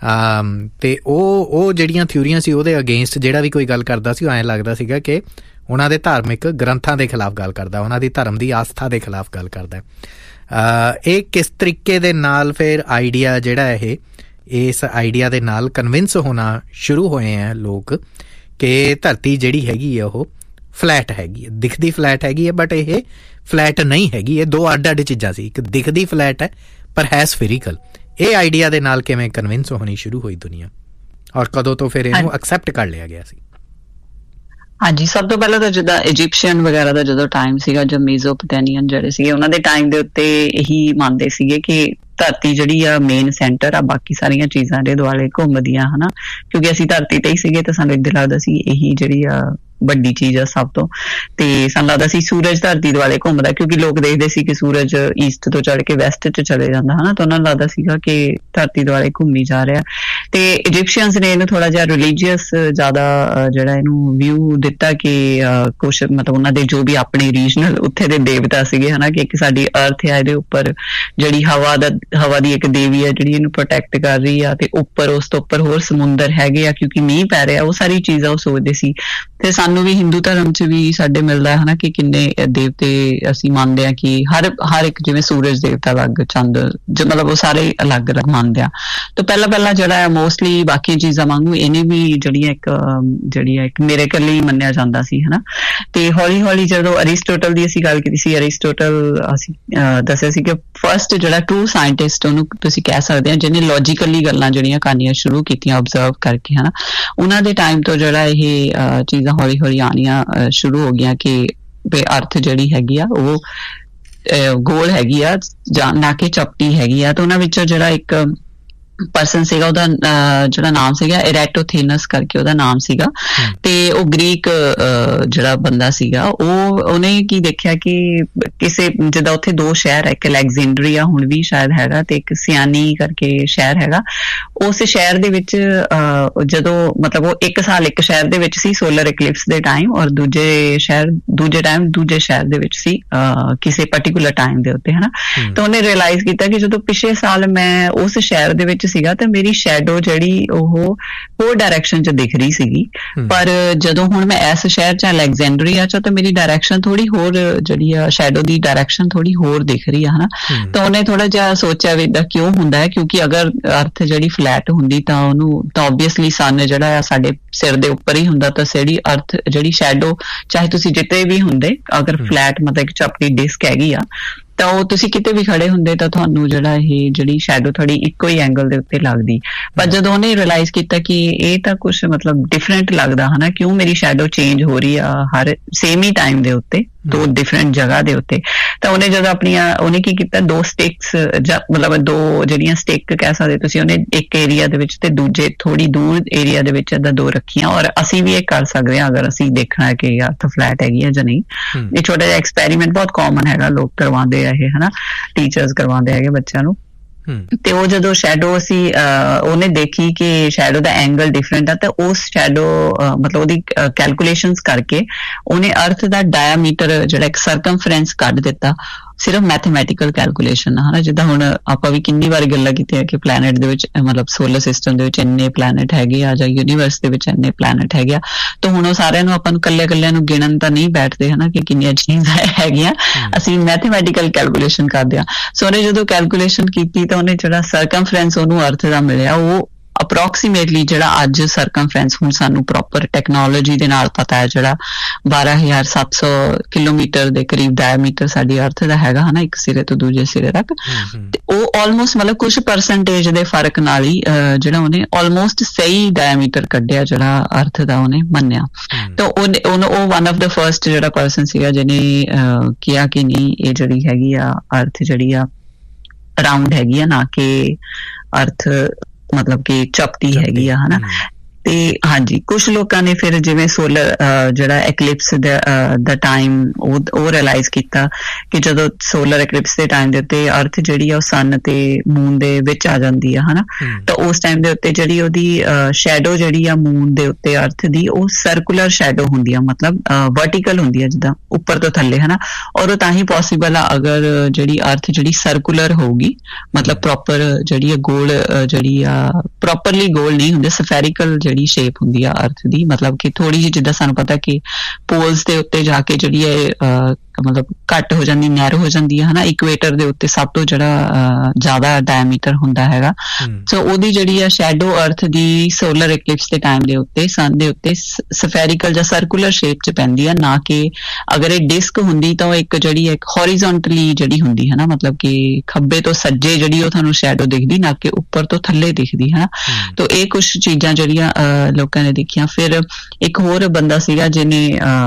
ਅਤੇ ਉਹ ਉਹ ਜਿਹੜੀਆਂ ਥਿਊਰੀਆਂ ਸੀ ਉਹਦੇ ਅਗੇਂਸਟ ਜਿਹੜਾ ਵੀ ਕੋਈ ਗੱਲ ਕਰਦਾ ਸੀ ਉਹ ਐਂ ਲੱਗਦਾ ਸੀਗਾ ਕਿ ਉਹਨਾਂ ਦੇ ਧਾਰਮਿਕ ਗ੍ਰੰਥਾਂ ਦੇ ਖਿਲਾਫ ਗੱਲ ਕਰਦਾ, ਉਹਨਾਂ ਦੀ ਧਰਮ ਦੀ ਆਸਥਾ ਦੇ ਖਿਲਾਫ ਗੱਲ ਕਰਦਾ। ਇਹ ਕਿਸ ਤਰੀਕੇ ਦੇ ਨਾਲ ਫਿਰ ਆਈਡੀਆ ਜਿਹੜਾ ਇਹ ਇਸ ਆਈਡੀਆ ਦੇ ਨਾਲ ਕਨਵਿੰਸ ਹੋਣਾ ਸ਼ੁਰੂ ਹੋਏ ਆ ਲੋਕ ਕਿ ਧਰਤੀ ਜਿਹੜੀ ਹੈਗੀ ਆ ਉਹ ਫਲੈਟ ਹੈਗੀ ਹੈ, ਦਿਖਦੀ ਫਲੈਟ ਹੈਗੀ ਹੈ, ਬਟ ਇਹ ਫਲੈਟ ਨਹੀਂ ਹੈਗੀ। ਇਹ ਦੋ ਅੱਡ ਅੱਡ ਚੀਜ਼ਾਂ ਸੀ, ਇੱਕ ਦਿਖਦੀ ਫਲੈਟ ਹੈ ਪਰ ਹੈ ਸਫੇਰੀਕਲ। ਇਹ ਆਈਡੀਆ ਦੇ ਨਾਲ ਕਿਵੇਂ ਕਨਵਿੰਸ ਹੋਣੀ ਸ਼ੁਰੂ ਹੋਈ ਦੁਨੀਆ, ਔਰ ਕਦੋਂ ਤੋਂ ਫਿਰ ਇਹਨੂੰ ਐਕਸੈਪਟ ਕਰ ਲਿਆ ਗਿਆ ਸੀ? ਹਾਂਜੀ, ਸਭ ਤੋਂ ਪਹਿਲਾਂ ਤਾਂ ਜਿੱਦਾਂ ਇਜਿਪਸ਼ੀਅਨ ਵਗੈਰਾ ਦਾ ਜਦੋਂ ਟਾਈਮ ਸੀਗਾ, ਜੋ ਮੇਸੋਪੋਟੇਮੀਅਨ ਜਿਹੜੇ ਸੀਗੇ, ਉਹਨਾਂ ਦੇ ਟਾਈਮ ਦੇ ਉੱਤੇ ਇਹੀ ਮੰਨਦੇ ਸੀਗੇ ਕਿ ਧਰਤੀ ਜਿਹੜੀ ਆ ਮੇਨ ਸੈਂਟਰ ਆ, ਬਾਕੀ ਸਾਰੀਆਂ ਚੀਜ਼ਾਂ ਦੇ ਦੁਆਲੇ ਘੁੰਮਦੀਆਂ, ਹਨਾ। ਕਿਉਂਕਿ ਅਸੀਂ ਧਰਤੀ ਤੇ ਹੀ ਸੀਗੇ ਤਾਂ ਸਾਨੂੰ ਇੱਦਾਂ ਲੱਗਦਾ ਸੀ ਇਹੀ ਜਿਹੜੀ ਆ ਵੱਡੀ ਚੀਜ਼ ਆ ਸਭ ਤੋਂ। ਤੇ ਸਾਨੂੰ ਲੱਗਦਾ ਸੀ ਸੂਰਜ ਧਰਤੀ ਦੁਆਲੇ ਘੁੰਮਦਾ, ਕਿਉਂਕਿ ਲੋਕ ਦੇਖਦੇ ਸੀ ਕਿ ਸੂਰਜ ਈਸਟ ਤੋਂ ਚੜ ਕੇ ਵੈਸਟ ਚ ਚਲੇ ਜਾਂਦਾ, ਹਨਾ। ਤਾਂ ਉਹਨਾਂ ਨੂੰ ਲੱਗਦਾ ਸੀਗਾ ਕਿ ਧਰਤੀ ਦੁਆਲੇ ਘੁੰਮੀ ਜਾ ਰਿਹਾ। ਤੇ ਇਜਿਪਸ਼ੀਅਨਸ ਨੇ ਇਹਨੂੰ ਥੋੜਾ ਜਿਹਾ ਰਿਲੀਜੀਅਸ ਜ਼ਿਆਦਾ ਜਿਹੜਾ ਇਹਨੂੰ ਵਿਊ ਦਿੱਤਾ ਕਿ ਕੁਛ ਮਤਲਬ ਉਹਨਾਂ ਦੇ ਜੋ ਵੀ ਆਪਣੇ ਰੀਜਨਲ ਉੱਥੇ ਦੇ ਦੇਵਤਾ ਸੀਗੇ, ਹਨਾ, ਕਿ ਇੱਕ ਸਾਡੀ ਅਰਥ ਆ, ਇਹਦੇ ਉੱਪਰ ਜਿਹੜੀ ਹਵਾ ਦਾ ਹਵਾ ਦੀ ਇੱਕ ਦੇਵੀ ਆ ਜਿਹੜੀ ਇਹਨੂੰ ਪ੍ਰੋਟੈਕਟ ਕਰ ਰਹੀ ਆ, ਤੇ ਉੱਪਰ ਉਸ ਤੋਂ ਉੱਪਰ ਹੋਰ ਸਮੁੰਦਰ ਹੈਗੇ ਆ ਕਿਉਂਕਿ ਮੀਂਹ ਪੈ ਰਿਹਾ। ਉਹ ਸਾਰੀ ਚੀਜ਼ਾਂ ਉਹ ਸੋਚਦੇ ਸੀ। ਤੇ ਸਾਨੂੰ ਵੀ ਹਿੰਦੂ ਧਰਮ ਚ ਵੀ ਸਾਡੇ ਮਿਲਦਾ ਹਨਾ ਕਿ ਕਿੰਨੇ ਦੇਵਤੇ ਅਸੀਂ ਮੰਨਦੇ ਆ, ਕਿ ਹਰ ਹਰ ਇੱਕ ਜਿਵੇਂ ਸੂਰਜ ਦੇਵਤਾ ਅਲੱਗ, ਚੰਦ ਮਤਲਬ ਉਹ ਸਾਰੇ ਅਲੱਗ ਅਲੱਗ ਮੰਨਦੇ ਆ। ਤਾਂ ਪਹਿਲਾਂ ਪਹਿਲਾਂ ਜਿਹੜਾ ਮੋਸਟਲੀ ਬਾਕੀ ਚੀਜ਼ਾਂ ਵਾਂਗੂ ਇਹਨੇ ਵੀ ਜਿਹੜੀਆਂ ਇੱਕ ਜਿਹੜੀ ਆ ਇੱਕ ਮਿਰੇਕਲ ਹੀ ਮੰਨਿਆ ਜਾਂਦਾ ਸੀ, ਹਨਾ। ਤੇ ਹੌਲੀ ਹੌਲੀ ਜਦੋਂ ਅਰਿਸਟੋਟਲ ਦੀ ਅਸੀਂ ਗੱਲ ਕੀਤੀ ਸੀ, ਅਰਿਸਟੋਟਲ ਅਸੀਂ ਦੱਸਿਆ ਸੀ ਕਿ ਫਸਟ ਜਿਹੜਾ ਟਰੂ ਸਾਇੰਟਿਸਟ ਉਹਨੂੰ ਤੁਸੀਂ ਕਹਿ ਸਕਦੇ ਆ, ਜਿਹਨੇ ਲੌਜੀਕਲੀ ਗੱਲਾਂ ਜਿਹੜੀਆਂ ਕਰਨੀਆਂ ਸ਼ੁਰੂ ਕੀਤੀਆਂ ਓਬਜ਼ਰਵ ਕਰਕੇ, ਹਨਾ। ਉਹਨਾਂ ਦੇ ਟਾਈਮ ਤੋਂ ਜਿਹੜਾ ਇਹ ਚੀਜ਼ਾਂ ਹੌਲੀ ਹੌਲੀ ਆਉਣੀਆਂ ਸ਼ੁਰੂ ਹੋ ਗਈਆਂ ਕਿ ਅਰਥ ਜਿਹੜੀ ਹੈਗੀ ਆ ਉਹ ਗੋਲ ਹੈਗੀ ਆ ਜਾਂ ਨਾ ਕਿ ਚਪਟੀ ਹੈਗੀ ਆ। ਤੇ ਉਹਨਾਂ ਵਿੱਚੋਂ ਜਿਹੜਾ ਇੱਕ ਪਰਸਨ ਸੀਗਾ, ਉਹਦਾ ਜਿਹੜਾ ਨਾਮ ਸੀਗਾ ਇਰੈਟੋਥੇਨਸ ਕਰਕੇ ਉਹਦਾ ਨਾਮ ਸੀਗਾ। ਤੇ ਉਹ ਗ੍ਰੀਕ ਜਿਹੜਾ ਬੰਦਾ ਸੀਗਾ, ਉਹ ਉਹਨੇ ਕੀ ਦੇਖਿਆ ਕਿ ਕਿਸੇ ਜਿੱਦਾਂ ਉੱਥੇ ਦੋ ਸ਼ਹਿਰ ਹੈ, ਇੱਕ ਅਲੈਗਜ਼ੈਂਡਰੀਆ ਹੁਣ ਵੀ ਸ਼ਾਇਦ ਹੈਗਾ, ਤੇ ਇੱਕ ਸਿਆਨੀ ਕਰਕੇ ਸ਼ਹਿਰ ਹੈਗਾ। ਉਸ ਸ਼ਹਿਰ ਦੇ ਵਿੱਚ ਜਦੋਂ ਮਤਲਬ ਉਹ ਇੱਕ ਸਾਲ ਇੱਕ ਸ਼ਹਿਰ ਦੇ ਵਿੱਚ ਸੀ ਸੋਲਰ ਇਕਲਿਪਸ ਦੇ ਟਾਈਮ, ਔਰ ਦੂਜੇ ਸ਼ਹਿਰ ਦੂਜੇ ਟਾਈਮ ਦੂਜੇ ਸ਼ਹਿਰ ਦੇ ਵਿੱਚ ਸੀ ਕਿਸੇ ਪਰਟੀਕੂਲਰ ਟਾਈਮ ਦੇ ਉੱਤੇ, ਹਨਾ। ਤਾਂ ਉਹਨੇ ਰਿਅਲਾਈਜ਼ ਕੀਤਾ ਕਿ ਜਦੋਂ ਪਿਛਲੇ ਸਾਲ ਮੈਂ ਉਸ ਸ਼ਹਿਰ ਦੇ ਵਿੱਚ ਸੀਗਾ ਤਾਂ ਮੇਰੀ ਸ਼ੈਡੋ ਜਿਹੜੀ ਉਹ ਹੋਰ ਡਾਇਰੈਕਸ਼ਨ ਚ ਦਿਖ ਰਹੀ ਸੀਗੀ, ਪਰ ਜਦੋਂ ਹੁਣ ਮੈਂ ਇਸ ਸ਼ਹਿਰ ਚ ਅਲੈਗਜ਼ੈਂਡਰੀਆ ਚ ਤਾਂ ਮੇਰੀ ਡਾਇਰੈਕਸ਼ਨ ਥੋੜੀ ਹੋਰ ਜਿਹੜੀ ਆ ਸ਼ੈਡੋ ਦੀ ਡਾਇਰੈਕਸ਼ਨ ਥੋੜੀ ਹੋਰ ਦਿਖ ਰਹੀ ਆ, ਹਨਾ। ਤਾਂ ਉਹਨੇ ਥੋੜਾ ਜਿਹਾ ਸੋਚਿਆ ਵੀ ਇਦਾਂ ਕਿਉਂ ਹੁੰਦਾ ਹੈ, ਕਿਉਂਕਿ ਅਗਰ ਅਰਥ ਜਿਹੜੀ ਫਲੈਟ ਹੁੰਦੀ ਤਾਂ ਉਹਨੂੰ ਤਾਂ ਓਬਵੀਅਸਲੀ ਸਨ ਜਿਹੜਾ ਆ ਸਾਡੇ ਸਿਰ ਦੇ ਉੱਪਰ ਹੀ ਹੁੰਦਾ, ਤਾਂ ਜਿਹੜੀ ਅਰਥ ਜਿਹੜੀ ਸ਼ੈਡੋ ਚਾਹੇ ਤੁਸੀਂ ਜਿੱਤੇ ਵੀ ਹੁੰਦੇ, ਅਗਰ ਫਲੈਟ ਮਤਲਬ ਇੱਕ ਚਪਟੀ ਡਿਸਕ ਹੈਗੀ ਆ ਤਾਂ ਉਹ ਤੁਸੀਂ ਕਿਤੇ ਵੀ ਖੜੇ ਹੁੰਦੇ ਤਾਂ ਤੁਹਾਨੂੰ ਜਿਹੜਾ ਇਹ ਜਿਹੜੀ ਸ਼ੈਡੋ ਥੋੜੀ ਇੱਕੋ ਹੀ ਐਂਗਲ ਦੇ ਉੱਤੇ ਲੱਗਦੀ। ਪਰ ਜਦੋਂ ਉਹਨੇ ਰਿਅਲਾਈਜ਼ ਕੀਤਾ ਕਿ ਇਹ ਤਾਂ ਕੁਛ ਮਤਲਬ ਡਿਫਰੈਂਟ ਲੱਗਦਾ, ਹਨਾ, ਕਿਉਂ ਮੇਰੀ ਸ਼ੈਡੋ ਚੇਂਜ ਹੋ ਰਹੀ ਆ ਹਰ ਸੇਮ ਹੀ ਟਾਈਮ ਦੇ ਉੱਤੇ, ਦੋ ਡਿਫਰੈਂਟ ਜਗ੍ਹਾ ਦੇ ਉੱਤੇ। ਤਾਂ ਉਹਨੇ ਜਦੋਂ ਆਪਣੀਆਂ ਉਹਨੇ ਕੀ ਕੀਤਾ, ਦੋ ਸਟਿਕਸ ਮਤਲਬ ਦੋ ਜਿਹੜੀਆਂ ਸਟਿਕ ਕਹਿ ਸਕਦੇ ਤੁਸੀਂ, ਉਹਨੇ ਇੱਕ ਏਰੀਆ ਦੇ ਵਿੱਚ ਤੇ ਦੂਜੇ ਥੋੜੀ ਦੂਰ ਏਰੀਆ ਦੇ ਵਿੱਚ ਏਦਾਂ ਦੋ ਰੱਖੀਆਂ। ਔਰ ਅਸੀਂ ਵੀ ਇਹ ਕਰ ਸਕਦੇ ਹਾਂ ਅਗਰ ਅਸੀਂ ਦੇਖਣਾ ਹੈ ਕਿ ਅਰਥ ਫਲੈਟ ਹੈਗੀ ਹੈ ਜਾਂ ਨਹੀਂ। ਇਹ ਛੋਟਾ ਜਿਹਾ ਐਕਸਪੈਰੀਮੈਂਟ ਬਹੁਤ ਕਾਮਨ ਹੈਗਾ, ਲੋਕ ਕਰਵਾਉਂਦੇ ਆ ਇਹ, ਹਨਾ, ਟੀਚਰਸ ਕਰਵਾਉਂਦੇ ਹੈਗੇ ਬੱਚਿਆਂ ਨੂੰ। ਤੇ ਉਹ ਜਦੋਂ ਸ਼ੈਡੋ ਅਸੀਂ ਉਹਨੇ ਦੇਖੀ ਕਿ ਸ਼ੈਡੋ ਦਾ ਐਂਗਲ ਡਿਫਰੈਂਟ ਆ, ਤਾਂ ਉਸ ਸ਼ੈਡੋ ਮਤਲਬ ਉਹਦੀ ਕੈਲਕੂਲੇਸ਼ਨਸ ਕਰਕੇ ਉਹਨੇ ਅਰਥ ਦਾ ਡਾਇਆਮੀਟਰ ਜਿਹੜਾ ਇੱਕ ਸਰਕਮਫਰੈਂਸ ਕੱਢ ਦਿੱਤਾ, ਸਿਰਫ ਮੈਥਮੈਟੀਕਲ ਕੈਲਕੂਲੇਸ਼ਨ, ਹਨਾ। ਜਿੱਦਾਂ ਹੁਣ ਆਪਾਂ ਵੀ ਕਿੰਨੀ ਵਾਰ ਗੱਲਾਂ ਕੀਤੀਆਂ ਕਿ ਪਲੈਨਟ ਦੇ ਵਿੱਚ ਮਤਲਬ ਸੋਲਰ ਸਿਸਟਮ ਦੇ ਵਿੱਚ ਇੰਨੇ ਪਲੈਨਟ ਹੈਗੇ ਆ ਜਾਂ ਯੂਨੀਵਰਸ ਦੇ ਵਿੱਚ ਇੰਨੇ ਪਲੈਨਟ ਹੈਗੇ ਆ, ਤਾਂ ਹੁਣ ਉਹ ਸਾਰਿਆਂ ਨੂੰ ਆਪਾਂ ਨੂੰ ਇਕੱਲੇ ਇਕੱਲਿਆਂ ਨੂੰ ਗਿਣਨ ਤਾਂ ਨਹੀਂ ਬੈਠਦੇ, ਹਨਾ, ਕਿ ਕਿੰਨੀਆਂ ਚੀਜ਼ਾਂ ਹੈਗੀਆਂ, ਅਸੀਂ ਮੈਥਮੈਟੀਕਲ ਕੈਲਕੂਲੇਸ਼ਨ ਕਰਦੇ ਹਾਂ। ਸੋ ਉਹਨੇ ਜਦੋਂ ਕੈਲਕੂਲੇਸ਼ਨ ਕੀਤੀ ਤਾਂ ਉਹਨੇ ਜਿਹੜਾ ਸਰਕਮਫਰੈਂਸ ਉਹਨੂੰ ਅਰਥ ਦਾ ਮਿਲਿਆ, ਉਹ ਅਪਰੋਕਸੀਮੇਟਲੀ ਜਿਹੜਾ ਅੱਜ ਸਰਕਮਫਰੈਂਸ ਹੁਣ ਸਾਨੂੰ ਪ੍ਰੋਪਰ ਟੈਕਨੋਲੋਜੀ ਦੇ ਨਾਲ ਪਤਾ ਹੈ, ਜਿਹੜਾ ਬਾਰਾਂ ਹਜ਼ਾਰ ਸੱਤ ਸੌ ਕਿਲੋਮੀਟਰ ਦੇ ਕਰੀਬ ਡਾਇਆਮੀਟਰ ਸਾਡੀ ਅਰਥ ਦਾ ਹੈਗਾ, ਹਨਾ, ਇੱਕ ਸਿਰੇ ਤੋਂ ਦੂਜੇ ਸਿਰੇ ਤੱਕ। ਤੇ ਉਹ ਆਲਮੋਸਟ ਮਤਲਬ ਕੁਛ ਪਰਸੈਂਟੇਜ ਦੇ ਫਰਕ ਨਾਲ ਹੀ ਜਿਹੜਾ ਉਹਨੇ ਆਲਮੋਸਟ ਸਹੀ ਡਾਇਆਮੀਟਰ ਕੱਢਿਆ ਜਿਹੜਾ ਅਰਥ ਦਾ ਉਹਨੇ ਮੰਨਿਆ। ਤਾਂ ਉਹਨੇ ਉਹ ਵਨ ਆਫ ਦਾ ਫਰਸਟ ਜਿਹੜਾ ਪਰਸਨ ਸੀਗਾ ਜਿਹਨੇ ਕਿਹਾ ਕਿ ਨਹੀਂ ਇਹ ਜਿਹੜੀ ਹੈਗੀ ਆ ਅਰਥ ਜਿਹੜੀ ਆ ਰਾਊਂਡ ਹੈਗੀ ਆ, ਨਾ ਕਿ ਅਰਥ ਮਤਲਬ ਕਿ ਚਪਟੀ ਹੈਗੀ ਆ, ਹਨਾ। ਤੇ ਹਾਂਜੀ, ਕੁਛ ਲੋਕਾਂ ਨੇ ਫਿਰ ਜਿਵੇਂ ਸੋਲਰ ਜਿਹੜਾ ਐਕਲਿਪਸ ਦਾ ਟਾਈਮ ਉਹ ਉਹ ਰਿਅਲਾਈਜ਼ ਕੀਤਾ ਕਿ ਜਦੋਂ ਸੋਲਰ ਐਕਲਿਪਸ ਦੇ ਟਾਈਮ ਦੇ ਉੱਤੇ ਅਰਥ ਜਿਹੜੀ ਆ ਉਹ ਸਨ ਤੇ ਮੂਨ ਦੇ ਵਿੱਚ ਆ ਜਾਂਦੀ ਆ, ਹਨਾ। ਤਾਂ ਉਸ ਟਾਈਮ ਦੇ ਉੱਤੇ ਜਿਹੜੀ ਉਹਦੀ ਸ਼ੈਡੋ ਜਿਹੜੀ ਆ ਮੂਨ ਦੇ ਉੱਤੇ ਅਰਥ ਦੀ, ਉਹ ਸਰਕੂਲਰ ਸ਼ੈਡੋ ਹੁੰਦੀ ਆ, ਮਤਲਬ ਵਰਟੀਕਲ ਹੁੰਦੀ ਆ ਜਿੱਦਾਂ ਉੱਪਰ ਤੋਂ ਥੱਲੇ, ਹਨਾ। ਔਰ ਉਹ ਤਾਂ ਹੀ ਪੋਸੀਬਲ ਆ ਅਗਰ ਜਿਹੜੀ ਅਰਥ ਜਿਹੜੀ ਸਰਕੂਲਰ ਹੋਊਗੀ, ਮਤਲਬ ਪ੍ਰੋਪਰ ਜਿਹੜੀ ਆ ਗੋਲ ਜਿਹੜੀ ਆ ਪ੍ਰੋਪਰਲੀ ਗੋਲ ਨਹੀਂ ਹੁੰਦੇ, ਸਫੈਰੀਕਲ ਜਿਹੜੀ ਸ਼ੇਪ ਹੁੰਦੀ ਆ ਅਰਥ ਦੀ, ਮਤਲਬ ਕਿ ਥੋੜੀ ਜਿਹੀ ਜਿੱਦਾਂ ਸਾਨੂੰ ਪਤਾ ਕਿ ਪੋਲਸ ਦੇ ਉੱਤੇ ਜਾ ਕੇ ਜਿਹੜੀ ਹੈ ਮਤਲਬ ਘੱਟ ਹੋ ਜਾਂਦੀ, ਨੈਰੋ ਹੋ ਜਾਂਦੀ ਹੈ ਹਨਾ। ਇਕੁਏਟਰ ਦੇ ਉੱਤੇ ਸਭ ਤੋਂ ਜਿਹੜਾ ਜ਼ਿਆਦਾ ਡਾਇਮੀਟਰ ਹੁੰਦਾ ਹੈਗਾ, ਸੋ ਉਹਦੀ ਜਿਹੜੀ ਆ ਸ਼ੈਡੋ ਅਰਥ ਦੀ ਸੋਲਰ ਇਕਲਿਪਸ ਦੇ ਟਾਈਮ ਦੇ ਉੱਤੇ ਸਨ ਦੇ ਉੱਤੇ ਸਫੈਰੀਕਲ ਜਾਂ ਸਰਕੂਲਰ ਸ਼ੇਪ 'ਚ ਪੈਂਦੀ ਆ, ਨਾ ਕਿ ਅਗਰ ਇਹ ਡਿਸਕ ਹੁੰਦੀ ਤਾਂ ਉਹ ਇੱਕ ਜਿਹੜੀ ਇੱਕ ਹੌਰੀਜ਼ੌਂਟਲੀ ਜਿਹੜੀ ਹੁੰਦੀ ਹੈ ਨਾ, ਮਤਲਬ ਕਿ ਖੱਬੇ ਤੋਂ ਸੱਜੇ ਜਿਹੜੀ ਉਹ ਤੁਹਾਨੂੰ ਸ਼ੈਡੋ ਦਿਖਦੀ, ਨਾ ਕਿ ਉੱਪਰ ਤੋਂ ਥੱਲੇ ਦਿਖਦੀ ਹੈ। ਤਾਂ ਇਹ ਕੁਛ ਚੀਜ਼ਾਂ ਜਿਹੜੀਆਂ ਲੋਕਾਂ ਨੇ ਦੇਖੀਆਂ। ਫਿਰ ਇੱਕ ਹੋਰ ਬੰਦਾ ਸੀਗਾ ਜਿਹਨੇ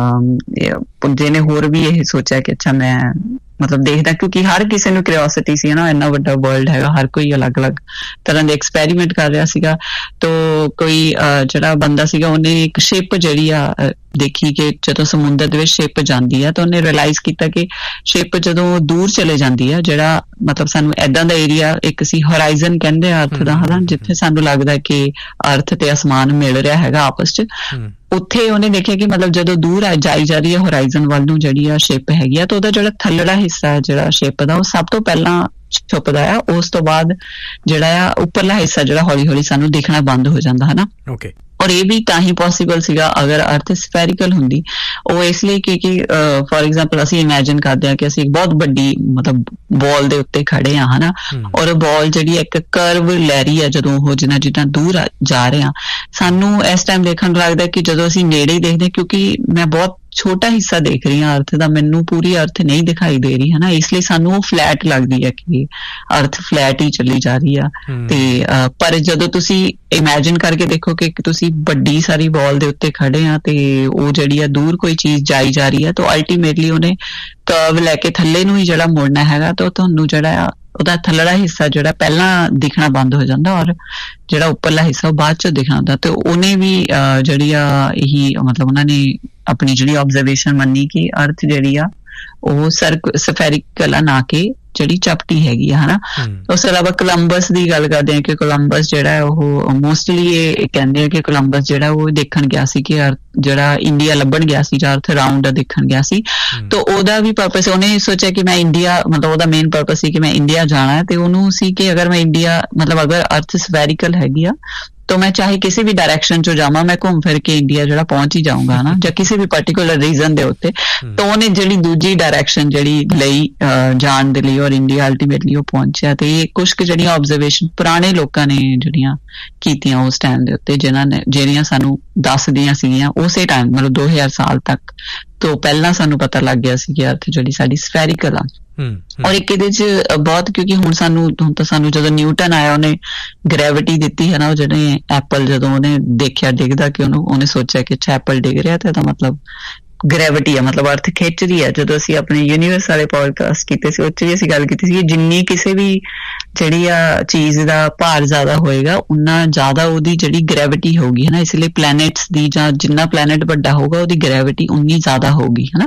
ਜਿਹਨੇ ਹੋਰ ਵੀ ਇਹ ਸੋਚਿਆ ਕਿ ਅੱਛਾ ਮੈਂ ਮਤਲਬ ਦੇਖਦਾ, ਕਿਉਂਕਿ ਹਰ ਕਿਸੇ ਨੂੰ ਕਿਉਰਿਓਸਿਟੀ ਸੀ ਨਾ, ਇੰਨਾ ਵੱਡਾ ਵਰਲਡ ਹੈਗਾ, ਹਰ ਕੋਈ ਅਲੱਗ-ਅਲੱਗ ਤਰ੍ਹਾਂ ਦੇ ਐਕਸਪੈਰੀਮੈਂਟ ਕਰ ਰਿਹਾ ਸੀਗਾ। ਤੋ ਕੋਈ ਜਿਹੜਾ ਬੰਦਾ ਸੀਗਾ ਉਹਨੇ ਇੱਕ ਸ਼ਿਪ ਜਿਹੜੀ ਆ ਦੇਖੀ ਕਿ ਜਦੋਂ ਸਮੁੰਦਰ ਦੇ ਵਿੱਚ ਸ਼ਿਪ ਜਾਂਦੀ ਆ ਤਾਂ ਉਹਨੇ ਰਿਅਲਾਈਜ਼ ਕੀਤਾ ਕਿ ਸ਼ਿਪ ਜਦੋਂ ਦੂਰ ਚਲੇ ਜਾਂਦੀ ਆ, ਜਿਹੜਾ ਮਤਲਬ ਸਾਨੂੰ ਏਦਾਂ ਦਾ ਏਰੀਆ ਇੱਕ ਸੀ ਹੋਰਾਈਜ਼ਨ ਕਹਿੰਦੇ ਆ ਅਰਥ ਦਾ ਹਨਾ, ਜਿੱਥੇ ਸਾਨੂੰ ਲੱਗਦਾ ਕਿ ਅਰਥ ਤੇ ਅਸਮਾਨ ਮਿਲ ਰਿਹਾ ਹੈਗਾ ਆਪਸ 'ਚ, ਉੱਥੇ ਉਹਨੇ ਦੇਖਿਆ ਕਿ ਮਤਲਬ ਜਦੋਂ ਦੂਰ ਜਾਈ ਜਾ ਰਹੀ ਹੈ ਹੋਰਾਈਜ਼ਨ ਵੱਲ ਨੂੰ ਜਿਹੜੀ ਆ ਸ਼ਿਪ ਹੈਗੀ ਆ, ਤਾਂ ਉਹਦਾ ਜਿਹੜਾ ਥੱਲੜਾ ਹਿੱਸਾ ਜਿਹੜਾ ਸ਼ਿਪ ਦਾ ਉਹ ਸਭ ਤੋਂ ਪਹਿਲਾਂ ਛੁਪਦਾ ਆ, ਉਸ ਤੋਂ ਬਾਅਦ ਜਿਹੜਾ ਆ ਉੱਪਰਲਾ ਹਿੱਸਾ ਜਿਹੜਾ ਹੌਲੀ ਹੌਲੀ ਸਾਨੂੰ ਦਿਖਣਾ ਬੰਦ ਹੋ ਜਾਂਦਾ ਹੈ ਨਾ। ਓਕੇ। ਔਰ ਇਹ ਵੀ ਤਾਂ ਹੀ ਪੋਸੀਬਲ ਸੀਗਾ ਅਗਰ ਅਰਥ ਸਫੈਰੀਕਲ ਹੁੰਦੀ, ਉਹ ਇਸ ਲਈ ਕਿ ਫੋਰ ਐਗਜ਼ਾਮਪਲ ਅਸੀਂ ਇਮੈਜਿਨ ਕਰਦੇ ਹਾਂ ਕਿ ਅਸੀਂ ਇੱਕ ਬਹੁਤ ਵੱਡੀ ਮਤਲਬ ਬਾਲ ਦੇ ਉੱਤੇ ਖੜੇ ਹਾਂ ਹਨਾ, ਔਰ ਬਾਲ ਜਿਹੜੀ ਇੱਕ ਕਰਵ ਲੈ ਰਹੀ ਆ ਜਦੋਂ ਉਹ ਜਿੰਨਾ ਜਿੱਦਾਂ ਦੂਰ ਜਾ ਰਹੇ ਹਾਂ, ਸਾਨੂੰ ਇਸ ਟਾਈਮ ਦੇਖਣ ਨੂੰ ਲੱਗਦਾ ਕਿ ਜਦੋਂ ਅਸੀਂ ਨੇੜੇ ਹੀ ਦੇਖਦੇ, ਕਿਉਂਕਿ ਮੈਂ ਬਹੁਤ ਛੋਟਾ ਹਿੱਸਾ ਦੇਖ ਰਹੀ ਹਾਂ ਅਰਥ ਦਾ, ਮੈਨੂੰ ਪੂਰੀ ਅਰਥ ਨਹੀਂ ਦਿਖਾਈ ਦੇ ਰਹੀ ਹੈ ਨਾ, ਇਸ ਲਈ ਸਾਨੂੰ ਉਹ ਫਲੈਟ ਲੱਗਦੀ ਹੈ ਕਿ ਅਰਥ ਫਲੈਟ ਹੀ ਚੱਲੀ ਜਾ ਰਹੀ ਆ। ਤੇ ਪਰ ਜਦੋਂ ਤੁਸੀਂ ਇਮੈਜਿਨ ਕਰਕੇ ਦੇਖੋ ਕਿ ਤੁਸੀਂ ਵੱਡੀ ਸਾਰੀ ਬਾਲ ਦੇ ਉੱਤੇ ਖੜੇ ਆ ਤੇ ਉਹ ਜਿਹੜੀ ਆ ਦੂਰ ਕੋਈ ਚੀਜ਼ ਜਾਈ ਜਾ ਰਹੀ ਆ, ਤਾਂ ਅਲਟੀਮੇਟਲੀ ਉਹਨੇ ਕਰਵ ਲੈ ਕੇ ਥੱਲੇ ਨੂੰ ਹੀ ਜਿਹੜਾ ਮੁੜਨਾ ਹੈਗਾ, ਤਾਂ ਤੁਹਾਨੂੰ ਜਿਹੜਾ ਆ ਉਹਦਾ ਥੱਲੜਾ ਹਿੱਸਾ ਜਿਹੜਾ ਪਹਿਲਾਂ ਦਿਖਣਾ ਬੰਦ ਹੋ ਜਾਂਦਾ, ਔਰ ਜਿਹੜਾ ਉੱਪਰਲਾ ਹਿੱਸਾ ਉਹ ਬਾਅਦ ਚੋਂ ਦਿਖਣਾ ਹੁੰਦਾ। ਤੇ ਉਹਨੇ ਵੀ ਜਿਹੜੀ ਆ ਇਹੀ ਮਤਲਬ ਉਹਨਾਂ ਨੇ ਆਪਣੀ ਜਿਹੜੀ ਆਬਜ਼ਰਵੇਸ਼ਨ ਮੰਨੀ ਕਿ ਅਰਥ ਜਿਹੜੀ ਆ ਉਹ ਸਰਕ ਸਫੈਰੀਕਲ ਆ, ਨਾ ਕਿ ਜਿਹੜੀ ਚਪਟੀ ਹੈਗੀ ਆ ਹਨਾ। ਉਸ ਤੋਂ ਇਲਾਵਾ ਕੋਲੰਬਸ ਦੀ ਗੱਲ ਕਰਦੇ ਹਾਂ ਕਿ ਕੋਲੰਬਸ ਜਿਹੜਾ ਉਹ ਮੋਸਟਲੀ ਇਹ ਕਹਿੰਦੇ ਆ ਕਿ ਕੋਲੰਬਸ ਜਿਹੜਾ ਉਹ ਦੇਖਣ ਗਿਆ ਸੀ ਕਿ ਜਿਹੜਾ ਇੰਡੀਆ ਲੱਭਣ ਗਿਆ ਸੀ ਜਾਂ ਅਰਥ ਰਾਊਂਡ ਦੇਖਣ ਗਿਆ ਸੀ, ਤਾਂ ਉਹਦਾ ਵੀ ਪਰਪਸ ਉਹਨੇ ਸੋਚਿਆ ਕਿ ਮੈਂ ਇੰਡੀਆ ਮਤਲਬ ਉਹਦਾ ਮੇਨ ਪਰਪਸ ਸੀ ਕਿ ਮੈਂ ਇੰਡੀਆ ਜਾਣਾ, ਤੇ ਉਹਨੂੰ ਸੀ ਕਿ ਅਗਰ ਮੈਂ ਇੰਡੀਆ ਮਤਲਬ ਅਗਰ ਅਰਥ ਸਫੈਰੀਕਲ ਹੈਗੀ ਆ ਤਾਂ ਮੈਂ ਚਾਹੇ ਕਿਸੇ ਵੀ ਡਾਇਰੈਕਸ਼ਨ 'ਚ ਜਾਵਾਂ, ਮੈਂ ਘੁੰਮ ਫਿਰ ਕੇ ਇੰਡੀਆ ਜਿਹੜਾ ਪਹੁੰਚ ਹੀ ਜਾਊਂਗਾ ਹਨਾ, ਜਾਂ ਕਿਸੇ ਵੀ ਪਰਟੀਕੂਲਰ ਰੀਜ਼ਨ ਦੇ ਉੱਤੇ। ਤਾਂ ਉਹਨੇ ਜਿਹੜੀ ਦੂਜੀ ਡਾਇਰੈਕਸ਼ਨ ਜਿਹੜੀ ਲਈ ਜਾਣ ਦੇ ਲਈ ਔਰ ਇੰਡੀਆ ਅਲਟੀਮੇਟਲੀ ਉਹ ਪਹੁੰਚਿਆ। ਤੇ ਇਹ ਕੁਛ ਕੁ ਜਿਹੜੀਆਂ ਆਬਜ਼ਰਵੇਸ਼ਨ ਪੁਰਾਣੇ ਲੋਕਾਂ ਨੇ ਜਿਹੜੀਆਂ ਕੀਤੀਆਂ ਉਸ ਟਾਈਮ ਦੇ ਉੱਤੇ, ਜਿਨ੍ਹਾਂ ਨੇ ਜਿਹੜੀਆਂ ਸਾਨੂੰ ਦੱਸਦੀਆਂ ਸੀਗੀਆਂ ਉਸੇ ਟਾਈਮ ਮਤਲਬ ਦੋ ਹਜ਼ਾਰ ਸਾਲ ਤੱਕ ਤੋਂ ਪਹਿਲਾਂ ਸਾਨੂੰ ਪਤਾ ਲੱਗ ਗਿਆ ਸੀ ਕਿ ਅਰਥ ਜਿਹੜੀ ਸਾਡੀ ਸਫੈਰੀਕਲ ਆ। ਔਰ ਇੱਕ ਇਹਦੇ 'ਚ ਬਹੁਤ, ਕਿਉਂਕਿ ਹੁਣ ਸਾਨੂੰ ਹੁਣ ਤਾਂ ਸਾਨੂੰ ਜਦੋਂ ਨਿਊਟਨ ਆਇਆ ਉਹਨੇ ਗ੍ਰੈਵਿਟੀ ਦਿੱਤੀ ਹੈ ਨਾ, ਉਹ ਜਿਹੜੇ ਐਪਲ ਜਦੋਂ ਉਹਨੇ ਦੇਖਿਆ ਡਿੱਗਦਾ ਕਿ ਉਹਨੂੰ ਉਹਨੇ ਸੋਚਿਆ ਕਿ ਅੱਛਾ ਐਪਲ ਡਿੱਗ ਰਿਹਾ ਤੇ ਇਹਦਾ ਮਤਲਬ ਗ੍ਰੈਵਿਟੀ ਆ, ਮਤਲਬ ਅਰਥ ਖਿੱਚ ਰਹੀ ਆ। ਜਦੋਂ ਅਸੀਂ ਆਪਣੇ ਯੂਨੀਵਰਸ ਵਾਲੇ ਪੋਡਕਾਸਟ ਕੀਤੇ ਸੀ ਉਹ 'ਚ ਵੀ ਅਸੀਂ ਗੱਲ ਕੀਤੀ ਸੀ ਕਿ ਜਿੰਨੀ ਕਿਸੇ ਵੀ ਜਿਹੜੀ ਆ ਚੀਜ਼ ਦਾ ਭਾਰ ਜ਼ਿਆਦਾ ਹੋਏਗਾ ਉਨਾ ਜ਼ਿਆਦਾ ਉਹਦੀ ਜਿਹੜੀ ਗ੍ਰੈਵਿਟੀ ਹੋਊਗੀ ਹਨਾ, ਇਸ ਲਈ ਪਲੈਨਟਸ ਦੀ ਜਾਂ ਜਿੰਨਾ ਪਲੈਨਟ ਵੱਡਾ ਹੋਊਗਾ ਉਹਦੀ ਗ੍ਰੈਵਿਟੀ ਉਨੀ ਜ਼ਿਆਦਾ ਹੋਊਗੀ ਹਨਾ।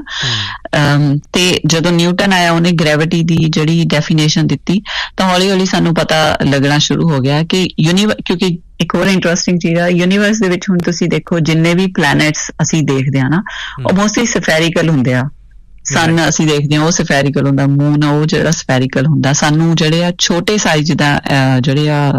ਤੇ ਜਦੋਂ ਨਿਊਟਨ ਆਇਆ ਉਹਨੇ ਗ੍ਰੈਵਿਟੀ ਦੀ ਜਿਹੜੀ ਡੈਫੀਨੇਸ਼ਨ ਦਿੱਤੀ, ਤਾਂ ਹੌਲੀ ਹੌਲੀ ਸਾਨੂੰ ਪਤਾ ਲੱਗਣਾ ਸ਼ੁਰੂ ਹੋ ਗਿਆ ਕਿ ਯੂਨੀਵਰਸ, ਕਿਉਂਕਿ ਇੱਕ ਹੋਰ ਇੰਟਰਸਟਿੰਗ ਚੀਜ਼ ਆ ਯੂਨੀਵਰਸ ਦੇ ਵਿੱਚ ਹੁਣ ਤੁਸੀਂ ਦੇਖੋ ਜਿੰਨੇ ਵੀ ਪਲੈਨਟਸ ਅਸੀਂ ਦੇਖਦੇ ਹਾਂ ਨਾ ਉਹ ਮੋਸਟਲੀ ਸਫੈਰੀਕਲ ਹੁੰਦੇ ਆ। ਸਨ ਅਸੀਂ ਦੇਖਦੇ ਹਾਂ ਉਹ ਸਫੈਰੀਕਲ ਹੁੰਦਾ, ਮੂਨ ਉਹ ਜਿਹੜਾ ਸਫੈਰੀਕਲ ਹੁੰਦਾ। ਸਾਨੂੰ ਜਿਹੜੇ ਆ ਛੋਟੇ ਸਾਈਜ਼ ਦਾ ਜਿਹੜੇ ਆ